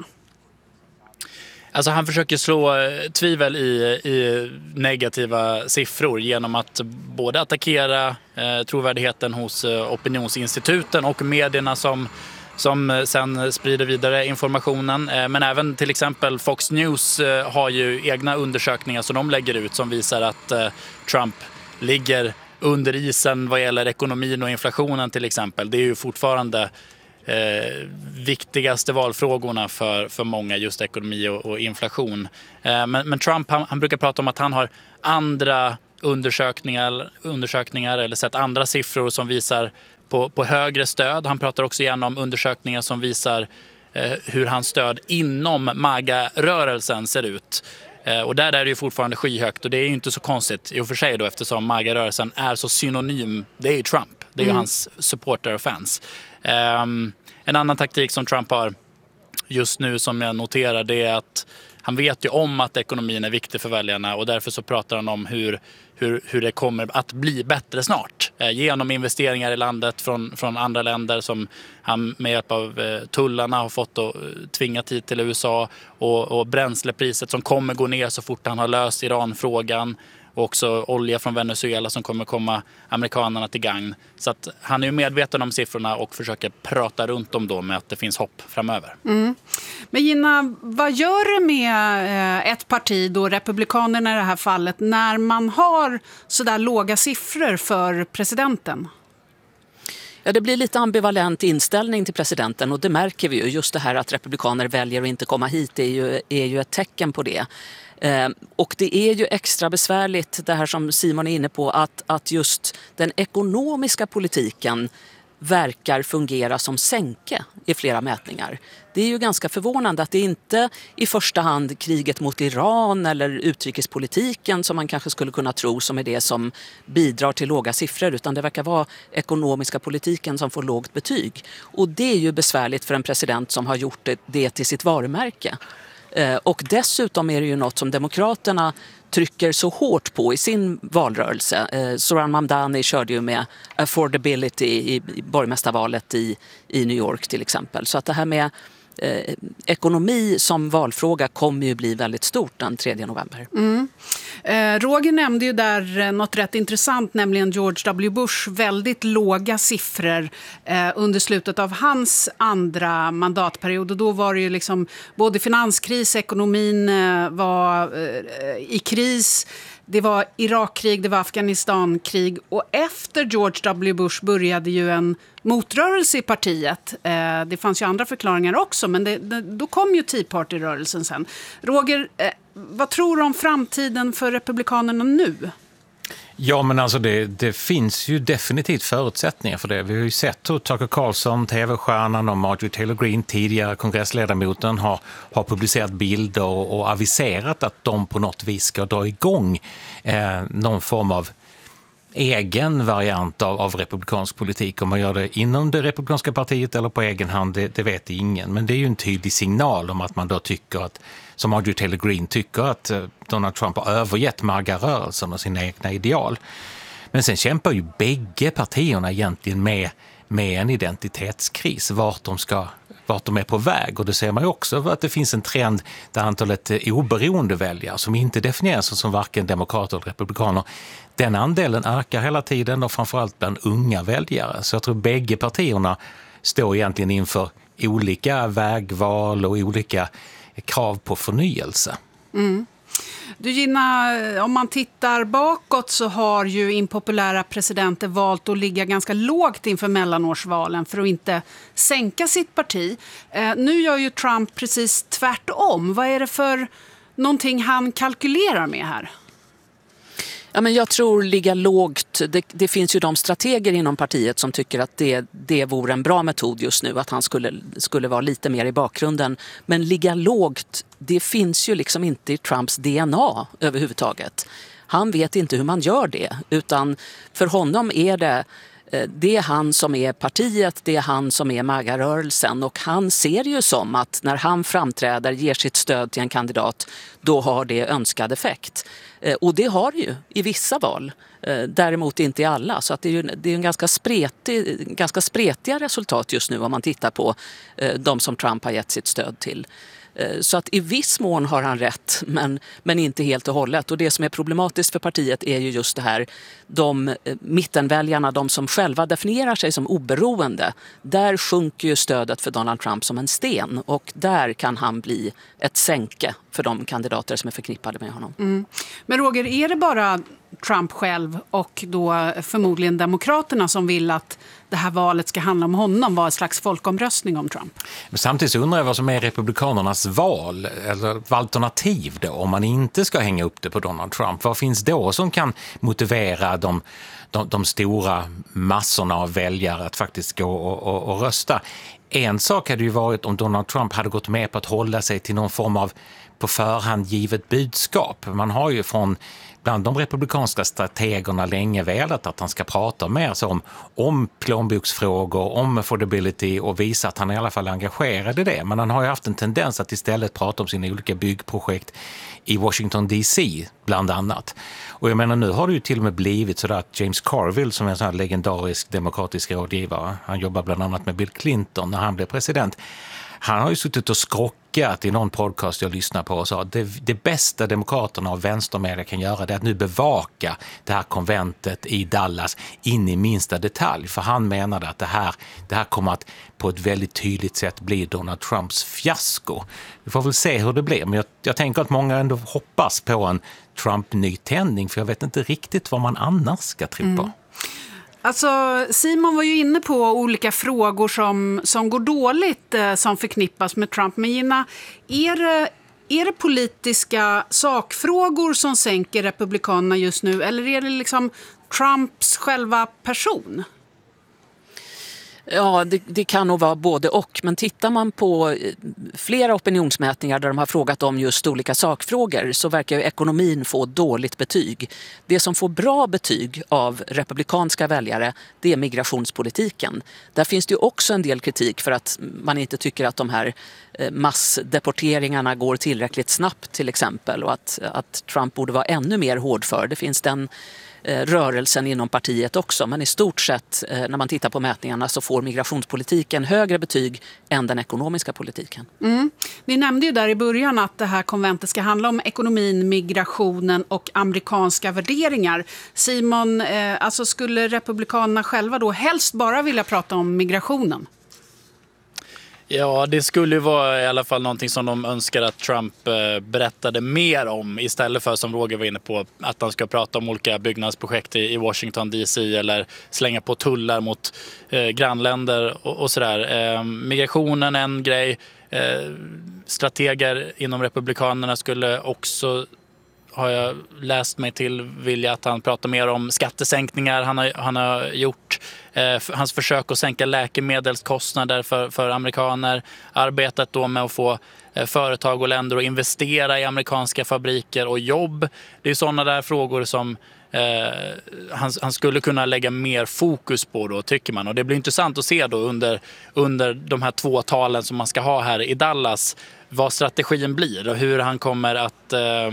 Alltså han försöker slå tvivel i, i negativa siffror genom att både attackera eh, trovärdigheten hos eh, opinionsinstituten och medierna som, som sen sprider vidare informationen. Eh, men även till exempel Fox News eh, har ju egna undersökningar som de lägger ut som visar att eh, Trump ligger under isen vad gäller ekonomin och inflationen till exempel. Det är ju fortfarande eh, viktigaste valfrågorna för, för många, just ekonomi och, och inflation. Eh, men, men Trump han, han brukar prata om att han har andra undersökningar, undersökningar eller sett andra siffror som visar på, på högre stöd. Han pratar också gärna om undersökningar som visar eh, hur hans stöd inom MAGA-rörelsen ser ut. Eh, och där är det ju fortfarande skyhögt, och det är ju inte så konstigt i och för sig då, eftersom MAGA-rörelsen är så synonym. Det är ju Trump, det är ju mm. hans supporter och fans. Eh, en annan taktik som Trump har just nu som jag noterar, det är att han vet ju om att ekonomin är viktig för väljarna, och därför så pratar han om hur, hur, hur det kommer att bli bättre snart. Eh, genom investeringar i landet från, från andra länder som han med hjälp av eh, tullarna har fått att tvinga hit till U S A, och, och bränslepriset som kommer gå ner så fort han har löst Iranfrågan. Och också olja från Venezuela som kommer komma amerikanerna till gagn. Så att han är ju medveten om siffrorna och försöker prata runt dem då med att det finns hopp framöver. Mm. Men Gina, vad gör det med ett parti, då Republikanerna i det här fallet, när man har sådär låga siffror för presidenten? Ja, det blir lite ambivalent inställning till presidenten, och det märker vi ju. Just det här att republikaner väljer att inte komma hit är ju, är ju ett tecken på det. Eh, och det är ju extra besvärligt, det här som Simon är inne på, att, att just den ekonomiska politiken verkar fungera som sänke i flera mätningar. Det är ju ganska förvånande att det inte i första hand kriget mot Iran eller utrikespolitiken som man kanske skulle kunna tro som är det som bidrar till låga siffror, utan det verkar vara ekonomiska politiken som får lågt betyg. Och det är ju besvärligt för en president som har gjort det, det till sitt varumärke. Och dessutom är det ju något som demokraterna trycker så hårt på i sin valrörelse. Zoran Mamdani körde ju med affordability i borgmästarvalet i, i New York till exempel. Så att det här med eh, ekonomi som valfråga kommer ju bli väldigt stort den tredje november. Mm. Eh, Roger nämnde ju där något rätt intressant, nämligen George W. Bush väldigt låga siffror eh, under slutet av hans andra mandatperiod, och då var det ju liksom både finanskris, ekonomin eh, var eh, i kris, det var Irakkrig, det var Afghanistankrig, och efter George W. Bush började ju en motrörelse i partiet. Eh, det fanns ju andra förklaringar också, men det, det, då kom ju Tea Party-rörelsen sen. Roger, eh, vad tror du om framtiden för republikanerna nu? Ja, men alltså det, det finns ju definitivt förutsättningar för det. Vi har ju sett hur Tucker Carlson, tv-stjärnan, och Marjorie Taylor Greene, tidigare kongressledamoten, har, har publicerat bilder och, och aviserat att de på något vis ska dra igång eh, någon form av egen variant av, av republikansk politik. Om man gör det inom det republikanska partiet eller på egen hand, det, det vet ingen. Men det är ju en tydlig signal om att man då tycker att, som Marjorie Taylor Greene tycker, att Donald Trump har övergett MAGA-rörelsen och sina egna ideal. Men sen kämpar ju bägge partierna egentligen med, med en identitetskris, vart de ska vart de är på väg. Och det ser man ju också att det finns en trend där antalet oberoende väljare som inte definieras som varken demokrater eller republikaner, den andelen ökar hela tiden, och framförallt bland unga väljare. Så jag tror bägge partierna står egentligen inför olika vägval och olika krav på förnyelse. Mm. Du Gina, om man tittar bakåt så har ju impopulära presidenter valt att ligga ganska lågt inför mellanårsvalen för att inte sänka sitt parti. Eh, nu gör ju Trump precis tvärtom. Vad är det för någonting han kalkylerar med här? Ja, men jag tror ligga lågt. Det, det finns ju de strateger inom partiet som tycker att det, det vore en bra metod just nu, att han skulle, skulle vara lite mer i bakgrunden. Men ligga lågt, det finns ju liksom inte i Trumps D N A överhuvudtaget. Han vet inte hur man gör det, utan för honom är det Det är han som är partiet, det är han som är MAGA-rörelsen, och han ser ju som att när han framträder, ger sitt stöd till en kandidat, då har det önskad effekt. Och det har ju i vissa val, däremot inte i alla. Så att det är ju det är en ganska, spretig, ganska spretiga resultat just nu om man tittar på de som Trump har gett sitt stöd till. Så att i viss mån har han rätt, men, men inte helt och hållet. Och det som är problematiskt för partiet är ju just det här, de mittenväljarna, de som själva definierar sig som oberoende, där sjunker ju stödet för Donald Trump som en sten. Och där kan han bli ett sänke för de kandidater som är förknippade med honom. Mm. Men Roger, är det bara Trump själv och då förmodligen Demokraterna som vill att det här valet ska handla om honom, vara en slags folkomröstning om Trump? Men samtidigt undrar jag vad som är Republikanernas val eller alternativ då, om man inte ska hänga upp det på Donald Trump. Vad finns då som kan motivera de, de, de stora massorna av väljare att faktiskt gå och, och, och rösta? En sak hade ju varit om Donald Trump hade gått med på att hålla sig till någon form av på förhand givet budskap. Man har ju från bland de republikanska strategerna länge velat att han ska prata mer så om, om plånboksfrågor, om affordability och visa att han i alla fall är engagerad i det. Men han har ju haft en tendens att istället prata om sina olika byggprojekt i Washington D C bland annat. Och jag menar, nu har det ju till och med blivit så att James Carville, som är en sån här legendarisk demokratisk rådgivare, han jobbar bland annat med Bill Clinton när han blev president. Han har ju suttit och skrockat i någon podcast jag lyssnar på och sa att det, det bästa demokraterna och vänstermedia kan göra det är att nu bevaka det här konventet i Dallas in i minsta detalj. För han menade att det här, det här kommer att på ett väldigt tydligt sätt bli Donald Trumps fiasko. Vi får väl se hur det blir, men jag, jag tänker att många ändå hoppas på en Trump-nytändning, för jag vet inte riktigt vad man annars ska tro på. Mm. Alltså, Simon var ju inne på olika frågor som, som går dåligt eh, som förknippas med Trump. Men Gina, är det, är det politiska sakfrågor som sänker republikanerna just nu? Eller är det liksom Trumps själva person? Ja, det, det kan nog vara både och. Men tittar man på flera opinionsmätningar där de har frågat om just olika sakfrågor, så verkar ju ekonomin få dåligt betyg. Det som får bra betyg av republikanska väljare, det är migrationspolitiken. Där finns det ju också en del kritik för att man inte tycker att de här massdeporteringarna går tillräckligt snabbt till exempel, och att, att Trump borde vara ännu mer hård för. Det finns den rörelsen inom partiet också, men i stort sett när man tittar på mätningarna så får migrationspolitiken högre betyg än den ekonomiska politiken. Mm. Ni nämnde ju där i början att det här konventet ska handla om ekonomin, migrationen och amerikanska värderingar. Simon, eh, alltså skulle republikanerna själva då helst bara vilja prata om migrationen? Ja, det skulle vara i alla fall någonting som de önskar att Trump berättade mer om, istället för, som Roger var inne på, att han ska prata om olika byggnadsprojekt i Washington D C eller slänga på tullar mot eh, grannländer och, och sådär. Eh, migrationen är en grej. Eh, strateger inom republikanerna skulle också, har jag läst mig till, vilja att han pratar mer om skattesänkningar han har, han har gjort. Eh, hans försök att sänka läkemedelskostnader för, för amerikaner. Arbetet då med att få eh, företag och länder att investera i amerikanska fabriker och jobb. Det är sådana där frågor som eh, han, han skulle kunna lägga mer fokus på då, tycker man. Och det blir intressant att se då under, under de här två talen som man ska ha här i Dallas, vad strategin blir och hur han kommer att eh,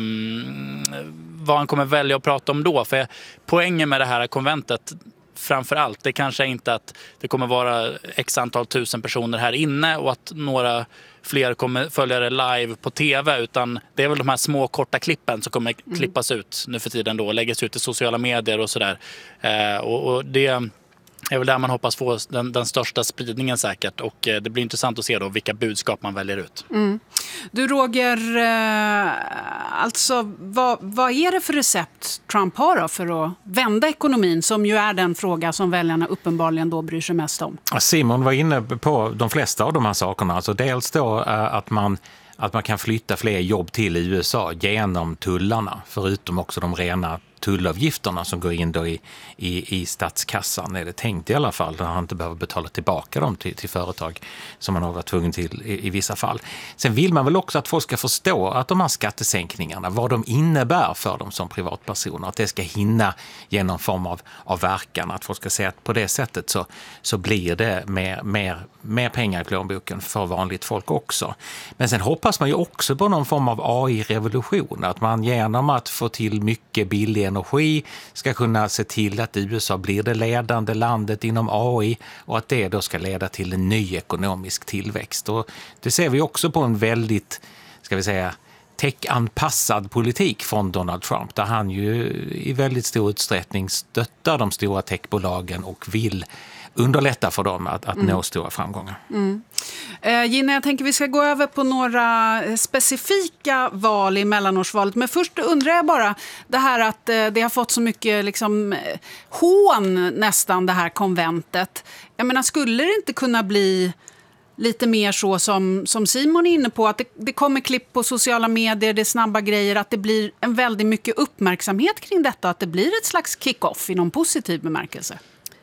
vad han kommer välja att prata om då. För poängen med det här konventet framför allt, det kanske är inte att det kommer vara x antal tusen personer här inne och att några fler kommer följa det live på tv, utan det är väl de här små korta klippen som kommer mm. klippas ut nu för tiden då och läggas ut i sociala medier och sådär. Eh, och, och det är väl där man hoppas få den, den största spridningen säkert, och eh, det blir intressant att se då vilka budskap man väljer ut. Mm. Du Roger, eh, alltså vad, vad är det för recept Trump har då för att vända ekonomin, som ju är den fråga som väljarna uppenbarligen då bryr sig mest om? Simon var inne på de flesta av de här sakerna. Alltså dels då eh, att man att man kan flytta fler jobb till U S A genom tullarna, förutom också de rena tullavgifterna som går in då i, i, i statskassan, är det tänkt i alla fall, där han inte behöver betala tillbaka dem till, till företag som man har varit tvungen till i, i vissa fall. Sen vill man väl också att folk ska förstå att de här skattesänkningarna, vad de innebär för dem som privatpersoner, att det ska hinna genom form av, av verkan, att folk ska säga att på det sättet så, så blir det mer, mer, mer pengar i plånboken för vanligt folk också. Men sen hoppas man ju också på någon form av A I-revolution, att man genom att få till mycket billig energi ska kunna se till att U S A blir det ledande landet inom A I och att det då ska leda till en ny ekonomisk tillväxt. Och det ser vi också på en väldigt, ska vi säga, tech-anpassad politik från Donald Trump, där han ju i väldigt stor utsträckning stöttar de stora techbolagen och vill underlätta för dem att, att mm. nå stora framgångar. Mm. Eh, Gina, jag tänker vi ska gå över på några specifika val i mellanårsvalet. Men först undrar jag bara, det här att eh, det har fått så mycket liksom, hån nästan, det här konventet. Jag menar, skulle det inte kunna bli lite mer så som, som Simon är inne på, att det, det kommer klipp på sociala medier, det är snabba grejer, att det blir en väldigt mycket uppmärksamhet kring detta, att det blir ett slags kick-off i någon positiv bemärkelse?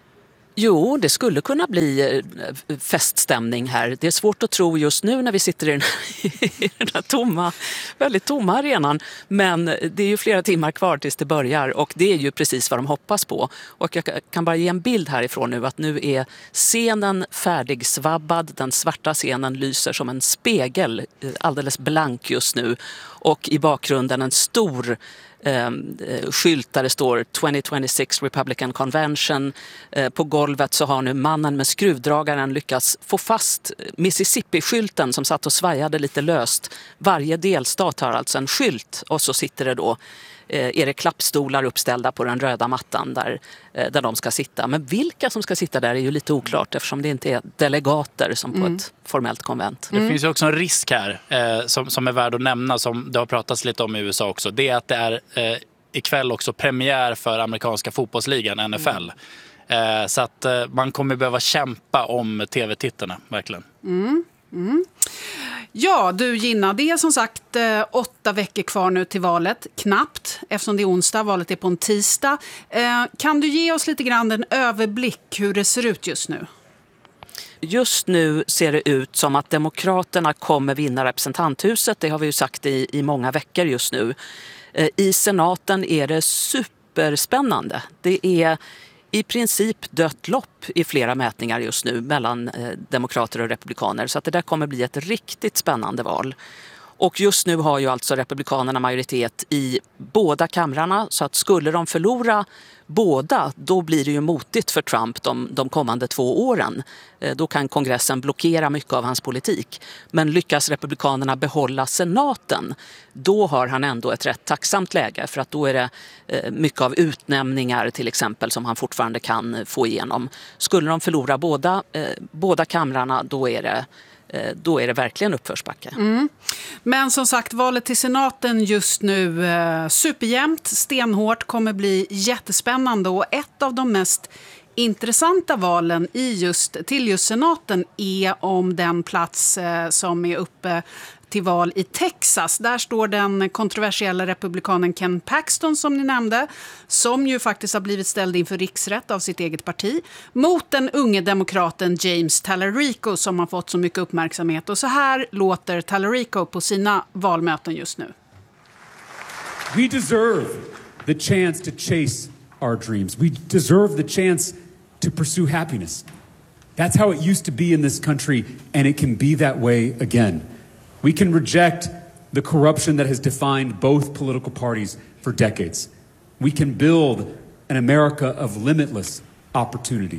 Jo, det skulle kunna bli feststämning här. Det är svårt att tro just nu när vi sitter i den här, i den här tomma, väldigt tomma arenan. Men det är ju flera timmar kvar tills det börjar och det är ju precis vad de hoppas på. Och jag kan bara ge en bild härifrån nu att nu är scenen färdigsvabbad. Den svarta scenen lyser som en spegel, alldeles blank just nu. Och i bakgrunden en stor Eh, skylt där det står tjugo tjugosex Republican Convention. Eh, på golvet så har nu mannen med skruvdragaren lyckats få fast Mississippi-skylten som satt och svajade lite löst. Varje delstat har alltså en skylt och så sitter det då eh, är det klappstolar uppställda på den röda mattan där, eh, där de ska sitta. Men vilka som ska sitta där är ju lite oklart eftersom det inte är delegater som på mm. ett formellt konvent. Det mm. finns ju också en risk här eh, som, som är värd att nämna, som det har pratats lite om i U S A också. Det är att det är eh, ikväll också premiär för amerikanska fotbollsligan N F L. Mm. Eh, så att eh, man kommer behöva kämpa om tv-tittarna, verkligen. Mm. Mm. Ja, du Gina, det är som sagt eh, åtta veckor kvar nu till valet. Knappt, eftersom det är onsdag, valet är på en tisdag. Eh, kan du ge oss lite grann en överblick hur det ser ut just nu? Just nu ser det ut som att Demokraterna kommer vinna representanthuset. Det har vi ju sagt i, i många veckor just nu. Eh, I senaten är det superspännande. Det är i princip dött lopp i flera mätningar just nu mellan eh, demokrater och republikaner. Så att det där kommer bli ett riktigt spännande val. Och just nu har ju alltså republikanerna majoritet i båda kamrarna. Så att skulle de förlora båda, då blir det ju motigt för Trump de, de kommande två åren. Eh, då kan kongressen blockera mycket av hans politik. Men lyckas republikanerna behålla senaten, då har han ändå ett rätt tacksamt läge. För att då är det eh, mycket av utnämningar till exempel som han fortfarande kan få igenom. Skulle de förlora båda, eh, båda kamrarna, då är det då är det verkligen uppförsbacke. Mm. Men som sagt, valet till senaten just nu eh, superjämnt, stenhårt, kommer bli jättespännande och ett av de mest intressanta valen i just, till just senaten är om den plats eh, som är uppe till val i Texas. Där står den kontroversiella republikanen Ken Paxton som ni nämnde, som ju faktiskt har blivit ställd inför riksrätt av sitt eget parti, mot den unge demokraten James Talarico som har fått så mycket uppmärksamhet. Och så här låter Talarico på sina valmöten just nu. We deserve the chance to chase our dreams. We deserve the chance to pursue happiness. That's how it used to be in this country, and it can be that way again. We can reject the corruption that has defined both political parties for decades. We can build an America of limitless opportunity.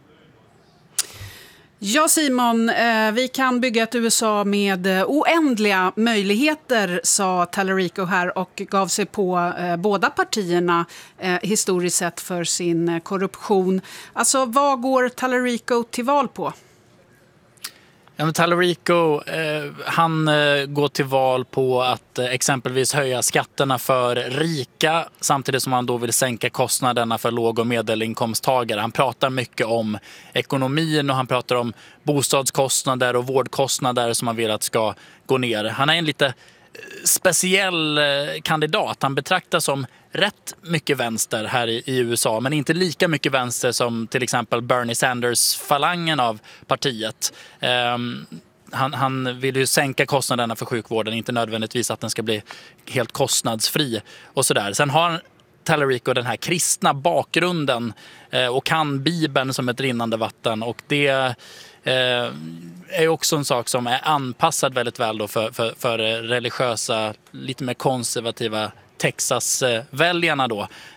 Ja, Simon, eh, vi kan bygga ett U S A med eh, oändliga möjligheter, sa Talarico här och gav sig på eh, båda partierna eh, historiskt sett för sin eh, korruption. Alltså, vad går Talarico till val på? Ja, men Talarico, eh, han eh, går till val på att eh, exempelvis höja skatterna för rika samtidigt som han då vill sänka kostnaderna för låg- och medelinkomsttagare. Han pratar mycket om ekonomin och han pratar om bostadskostnader och vårdkostnader som han vill att ska gå ner. Han är en lite speciell kandidat. Han betraktas som rätt mycket vänster här i, i U S A, men inte lika mycket vänster som till exempel Bernie Sanders-falangen av partiet. Um, han, han vill ju sänka kostnaderna för sjukvården, inte nödvändigtvis att den ska bli helt kostnadsfri och sådär. Sen har Talarico den här kristna bakgrunden eh, och kan Bibeln som ett rinnande vatten, och det eh, är också en sak som är anpassad väldigt väl då för, för, för religiösa, lite mer konservativa Texas-väljarna då.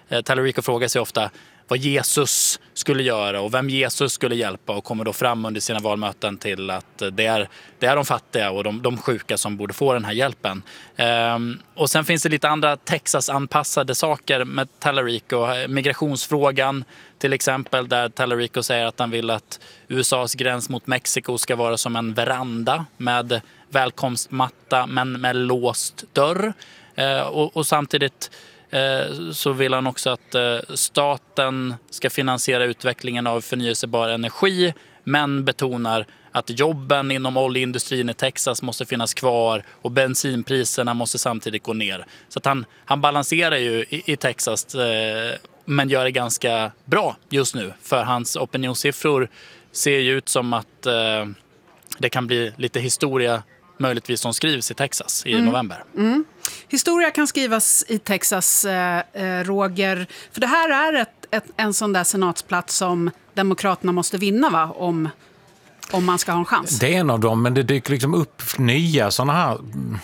Eh, Tallarico frågar sig ofta vad Jesus skulle göra och vem Jesus skulle hjälpa och kommer då fram under sina valmöten till att det är, det är de fattiga och de, de sjuka som borde få den här hjälpen. Ehm, och sen finns det lite andra Texas-anpassade saker med Tallarico. Migrationsfrågan till exempel, där Tallarico säger att han vill att U S A:s gräns mot Mexiko ska vara som en veranda med välkomstmatta men med låst dörr. Ehm, och, och samtidigt så vill han också att staten ska finansiera utvecklingen av förnyelsebar energi, men betonar att jobben inom oljeindustrin i Texas måste finnas kvar och bensinpriserna måste samtidigt gå ner. Så att han, han balanserar ju i, i Texas, men gör det ganska bra just nu. För hans opinionssiffror ser ju ut som att det kan bli lite historia möjligtvis som skrivs i Texas i mm. november. Mm. Historia kan skrivas i Texas, eh, Roger. För det här är ett, ett, en sån där senatsplats som Demokraterna måste vinna, va? Om, om man ska ha en chans. Det är en av dem, men det dyker liksom upp nya sådana här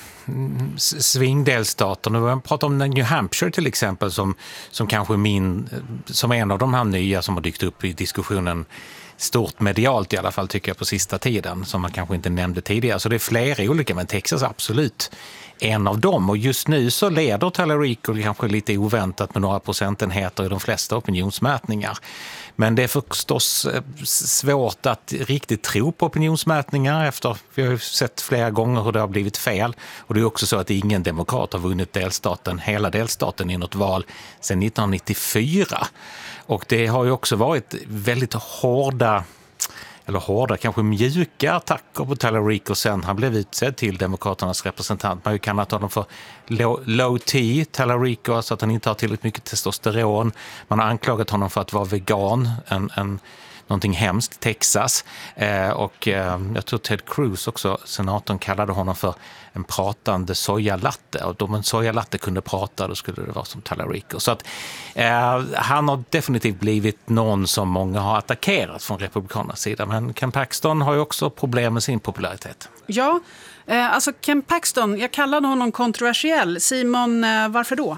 svingdelstater. Nu har jag pratat om New Hampshire till exempel som, som kanske min, som är en av de här nya som har dykt upp i diskussionen stort medialt i alla fall tycker jag på sista tiden, som man kanske inte nämnde tidigare. Så det är flera olika, men Texas absolut en av dem. Och just nu så leder Tallarico kanske lite oväntat med några procentenheter i de flesta opinionsmätningar. Men det är förstås svårt att riktigt tro på opinionsmätningar efter, vi har ju sett flera gånger hur det har blivit fel. Och det är också så att ingen demokrat har vunnit delstaten, hela delstaten i något val sedan nittonhundranittiofyra. Och det har ju också varit väldigt hårda, eller hårda, kanske mjuka attacker på Tallarico sen han blev utsedd till Demokraternas representant. Man har ju kallat honom för low, low T, Tallarico, alltså att han inte har tillräckligt mycket testosteron. Man har anklagat honom för att vara vegan, en, en, någonting hemskt, Texas. Eh, och eh, jag tror Ted Cruz också, senatorn, kallade honom för en pratande sojalatte. Och om en sojalatte kunde prata, då skulle det vara som Tallarico. Så att eh, han har definitivt blivit någon som många har attackerat från republikanernas sida. Men Ken Paxton har ju också problem med sin popularitet. Ja, eh, alltså Ken Paxton, jag kallade honom kontroversiell. Simon, eh, varför då?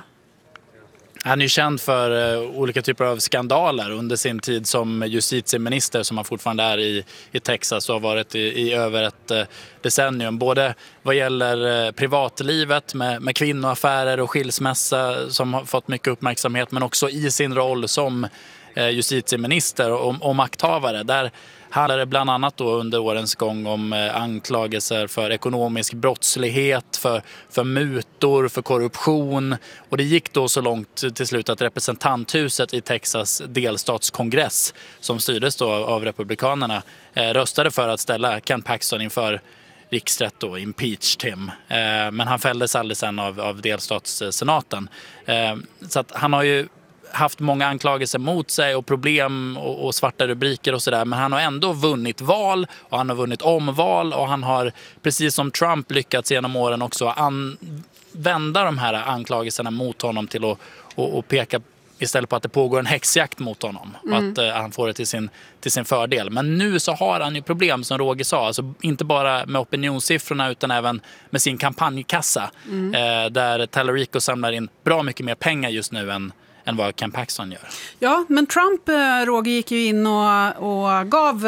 Han är känd för uh, olika typer av skandaler under sin tid som justitieminister, som han fortfarande är i, i Texas och har varit i, i över ett uh, decennium. Både vad gäller uh, privatlivet med, med kvinnoaffärer och skilsmässa som har fått mycket uppmärksamhet, men också i sin roll som uh, justitieminister och, och makthavare. Där handlar det bland annat då under årens gång om eh, anklagelser för ekonomisk brottslighet, för, för mutor, för korruption. Och det gick då så långt till slut att representanthuset i Texas delstatskongress, som styrdes då av republikanerna, eh, röstade för att ställa Ken Paxton inför riksrätt och impeached him. Eh, men han fälldes aldrig sen av, av delstatssenaten. Eh, så att han har ju haft många anklagelser mot sig och problem och, och svarta rubriker och sådär, men han har ändå vunnit val och han har vunnit omval och han har, precis som Trump, lyckats genom åren också använda de här anklagelserna mot honom till att och, och peka istället på att det pågår en häxjakt mot honom och mm. att uh, han får det till sin, till sin fördel. Men nu så har han ju problem, som Roger sa, alltså inte bara med opinionssiffrorna utan även med sin kampanjkassa, mm. uh, där Tallarico samlar in bra mycket mer pengar just nu än än vad Ken Paxton gör. Ja, men Trump, Roger, gick ju in och, och gav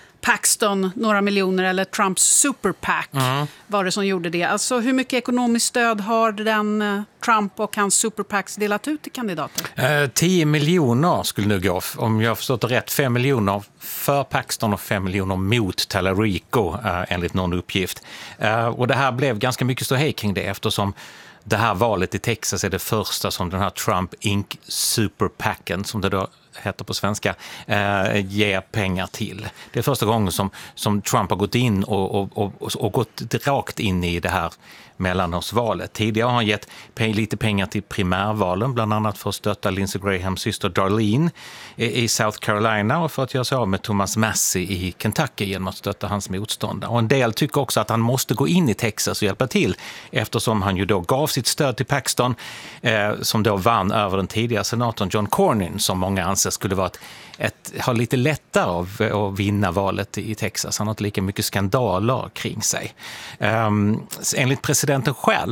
Paxton några miljoner, eller Trumps super PAC mm. var det som gjorde det. Alltså hur mycket ekonomiskt stöd har den Trump och hans super PACs delat ut till kandidater? Eh, tio miljoner skulle nu gå, om jag har förstått det rätt, fem miljoner för Paxton och fem miljoner mot Tallarico eh, enligt någon uppgift. Eh, och det här blev ganska mycket ståhej kring det, eftersom det här valet i Texas är det första som den här Trump Incorporated Super PACen, som det då heter på svenska, eh, ger pengar till. Det är första gången som, som Trump har gått in och, och, och, och gått rakt in i det här mellanårsvalet. Tidigare har han gett pe- lite pengar till primärvalen, bland annat för att stötta Lindsey Grahams syster Darlene i, i South Carolina och för att göra sig av med Thomas Massie i Kentucky genom att stötta hans motståndare. Och en del tycker också att han måste gå in i Texas och hjälpa till, eftersom han ju då gav sitt stöd till Paxton eh, som då vann över den tidigare senatorn John Cornyn, som många anser skulle vara ett, ett, ha lite lättare av att vinna valet i Texas. Han har inte lika mycket skandaler kring sig. Um, enligt presidenten själv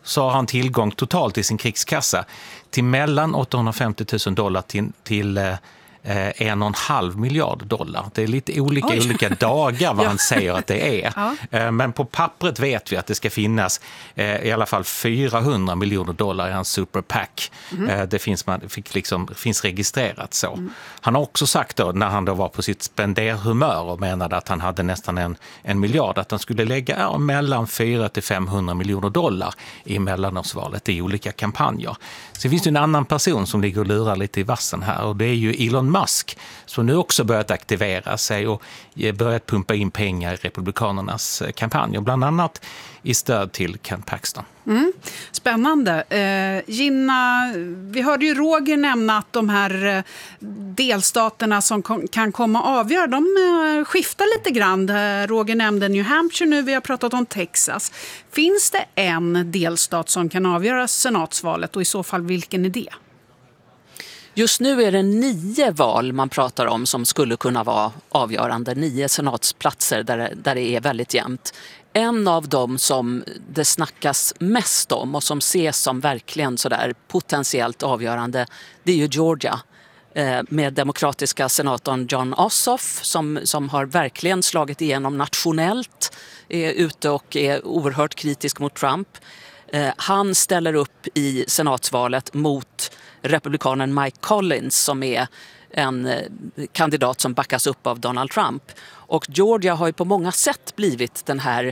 så har han tillgång totalt i sin krigskassa till mellan åttahundrafemtio tusen dollar till, till eh, en och en halv miljard dollar. Det är lite olika Oj. olika dagar vad ja. han säger att det är. Ja. Men på pappret vet vi att det ska finnas i alla fall fyrahundra miljoner dollar i hans super PAC. Mm. Det finns, man, fick liksom, finns registrerat så. Mm. Han har också sagt då, när han då var på sitt spenderhumör och menade att han hade nästan en, en miljard, att han skulle lägga ja, mellan fyra till femhundra miljoner dollar i mellanårsvalet i olika kampanjer. Så finns det en annan person som ligger och lurar lite i vassen här, och det är ju Elon Musk, som nu också börjat aktivera sig och börjat pumpa in pengar i republikanernas kampanjer, bland annat i stöd till Ken Paxton. Mm. Spännande. Eh, Gina, vi hörde ju Roger nämna att de här delstaterna som kom, kan komma att avgöra, de eh, skiftar lite grann. Roger nämnde New Hampshire nu, vi har pratat om Texas. Finns det en delstat som kan avgöra senatsvalet, och i så fall vilken är det? Just nu är det nio val man pratar om som skulle kunna vara avgörande. Nio senatsplatser där, där det är väldigt jämnt. En av dem som det snackas mest om och som ses som verkligen sådär potentiellt avgörande, det är ju Georgia. Med demokratiska senatorn Jon Ossoff som, som har verkligen slagit igenom nationellt, är ute och är oerhört kritisk mot Trump. Han ställer upp i senatsvalet mot republikanen Mike Collins som är en kandidat som backas upp av Donald Trump. Och Georgia har ju på många sätt blivit den här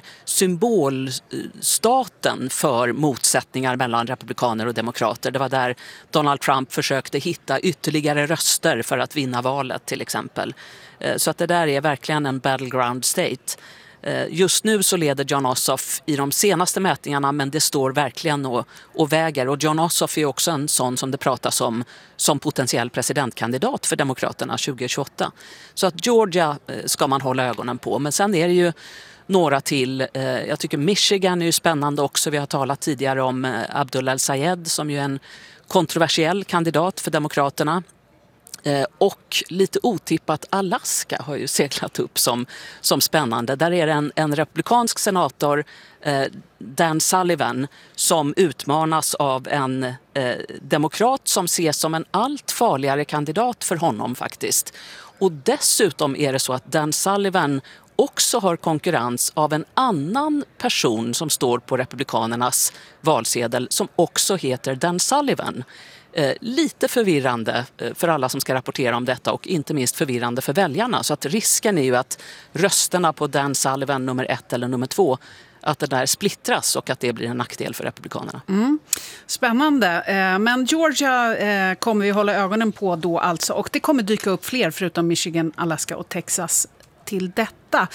symbolstaten för motsättningar mellan republikaner och demokrater. Det var där Donald Trump försökte hitta ytterligare röster för att vinna valet till exempel. Så att det där är verkligen en battleground state. Just nu så leder Jon Ossoff i de senaste mätningarna, men det står verkligen och, och väger. Och Jon Ossoff är också en sån som det pratas om som potentiell presidentkandidat för Demokraterna tjugo tjugoåtta. Så att Georgia ska man hålla ögonen på. Men sen är det ju några till. Jag tycker Michigan är ju spännande också. Vi har talat tidigare om Abdul El-Sayed som ju är en kontroversiell kandidat för Demokraterna. Och lite otippat Alaska har ju seglat upp som, som spännande. Där är det en, en republikansk senator, eh, Dan Sullivan, som utmanas av en eh, demokrat som ses som en allt farligare kandidat för honom faktiskt. Och dessutom är det så att Dan Sullivan också har konkurrens av en annan person som står på republikanernas valsedel som också heter Dan Sullivan. Eh, lite förvirrande eh, för alla som ska rapportera om detta och inte minst förvirrande för väljarna. Så att risken är ju att rösterna på Dan Sullivan nummer ett eller nummer två, att det där splittras och att det blir en nackdel för republikanerna. Mm. Spännande. Eh, men Georgia eh, kommer vi hålla ögonen på då alltså. Och det kommer dyka upp fler förutom Michigan, Alaska och Texas till detta.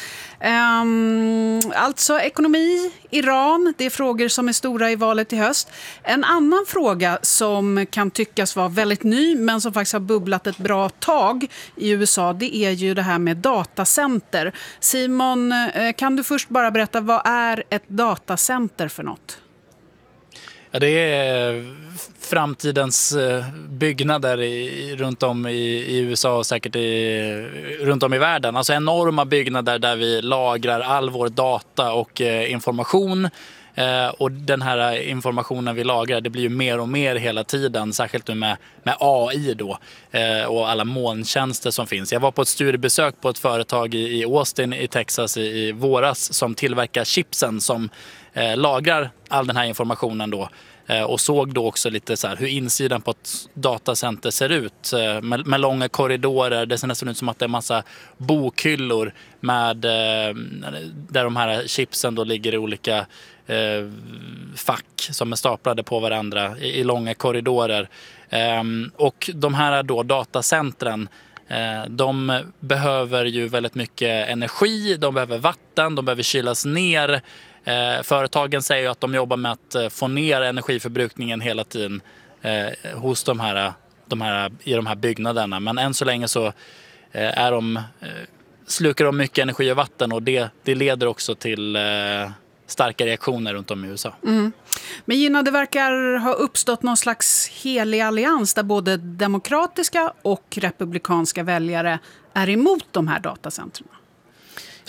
Um, alltså ekonomi, Iran, det är frågor som är stora i valet i höst. En annan fråga som kan tyckas vara väldigt ny men som faktiskt har bubblat ett bra tag i U S A, det är ju det här med datacenter. Simon, kan du först bara berätta, vad är ett datacenter för något? Ja, det är framtidens byggnader i, runt om i, i U S A och säkert i, runt om i världen. Alltså enorma byggnader där vi lagrar all vår data och eh, information. Eh, och den här informationen vi lagrar, det blir ju mer och mer hela tiden, särskilt nu med, med A I då eh, och alla molntjänster som finns. Jag var på ett studiebesök på ett företag i, i Austin i Texas i, i våras som tillverkar chipsen som eh, lagrar all den här informationen då. Och såg då också lite så här hur insidan på ett datacenter ser ut med, med långa korridorer. Det ser nästan ut som att det är en massa bokhyllor med, där de här chipsen då ligger i olika eh, fack som är staplade på varandra i, i långa korridorer. Eh, och de här då datacentren, eh, de behöver ju väldigt mycket energi, de behöver vatten, de behöver kylas ner. Eh, företagen säger ju att de jobbar med att eh, få ner energiförbrukningen hela tiden eh, hos de här, de här, i de här byggnaderna. Men än så länge så eh, är de, eh, slukar de mycket energi och vatten och det, det leder också till eh, starka reaktioner runt om i U S A. Mm. Men Gina, det verkar ha uppstått någon slags helig allians där både demokratiska och republikanska väljare är emot de här datacentren.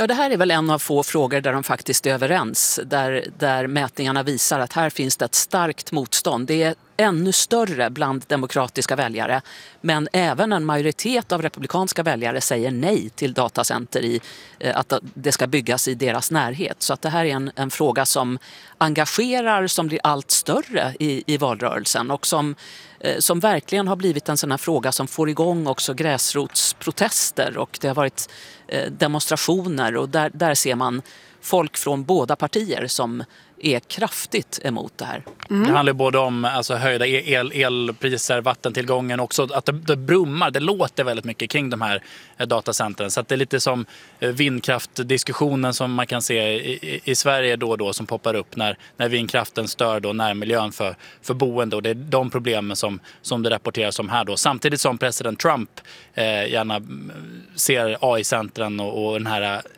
Ja, det här är väl en av få frågor där de faktiskt är överens. Där, där mätningarna visar att här finns det ett starkt motstånd. Det är ännu större bland demokratiska väljare. Men även en majoritet av republikanska väljare säger nej till datacenter i att det ska byggas i deras närhet. Så att det här är en, en fråga som engagerar, som blir allt större i, i valrörelsen och som, som verkligen har blivit en sån här fråga som får igång också gräsrotsprotester, och det har varit demonstrationer, och där, där ser man folk från båda partier som är kraftigt emot det här. Mm. Det handlar både om alltså, höjda el, elpriser, vattentillgången, också att det, det brummar, det låter väldigt mycket kring de här datacentren. Så att det är lite som vindkraftdiskussionen som man kan se i, i Sverige då och då, som poppar upp när, när vindkraften stör då närmiljön för, för boende. Och det är de problemen som, som det rapporteras om här då. Samtidigt som president Trump eh, gärna ser A I-centren och, och den här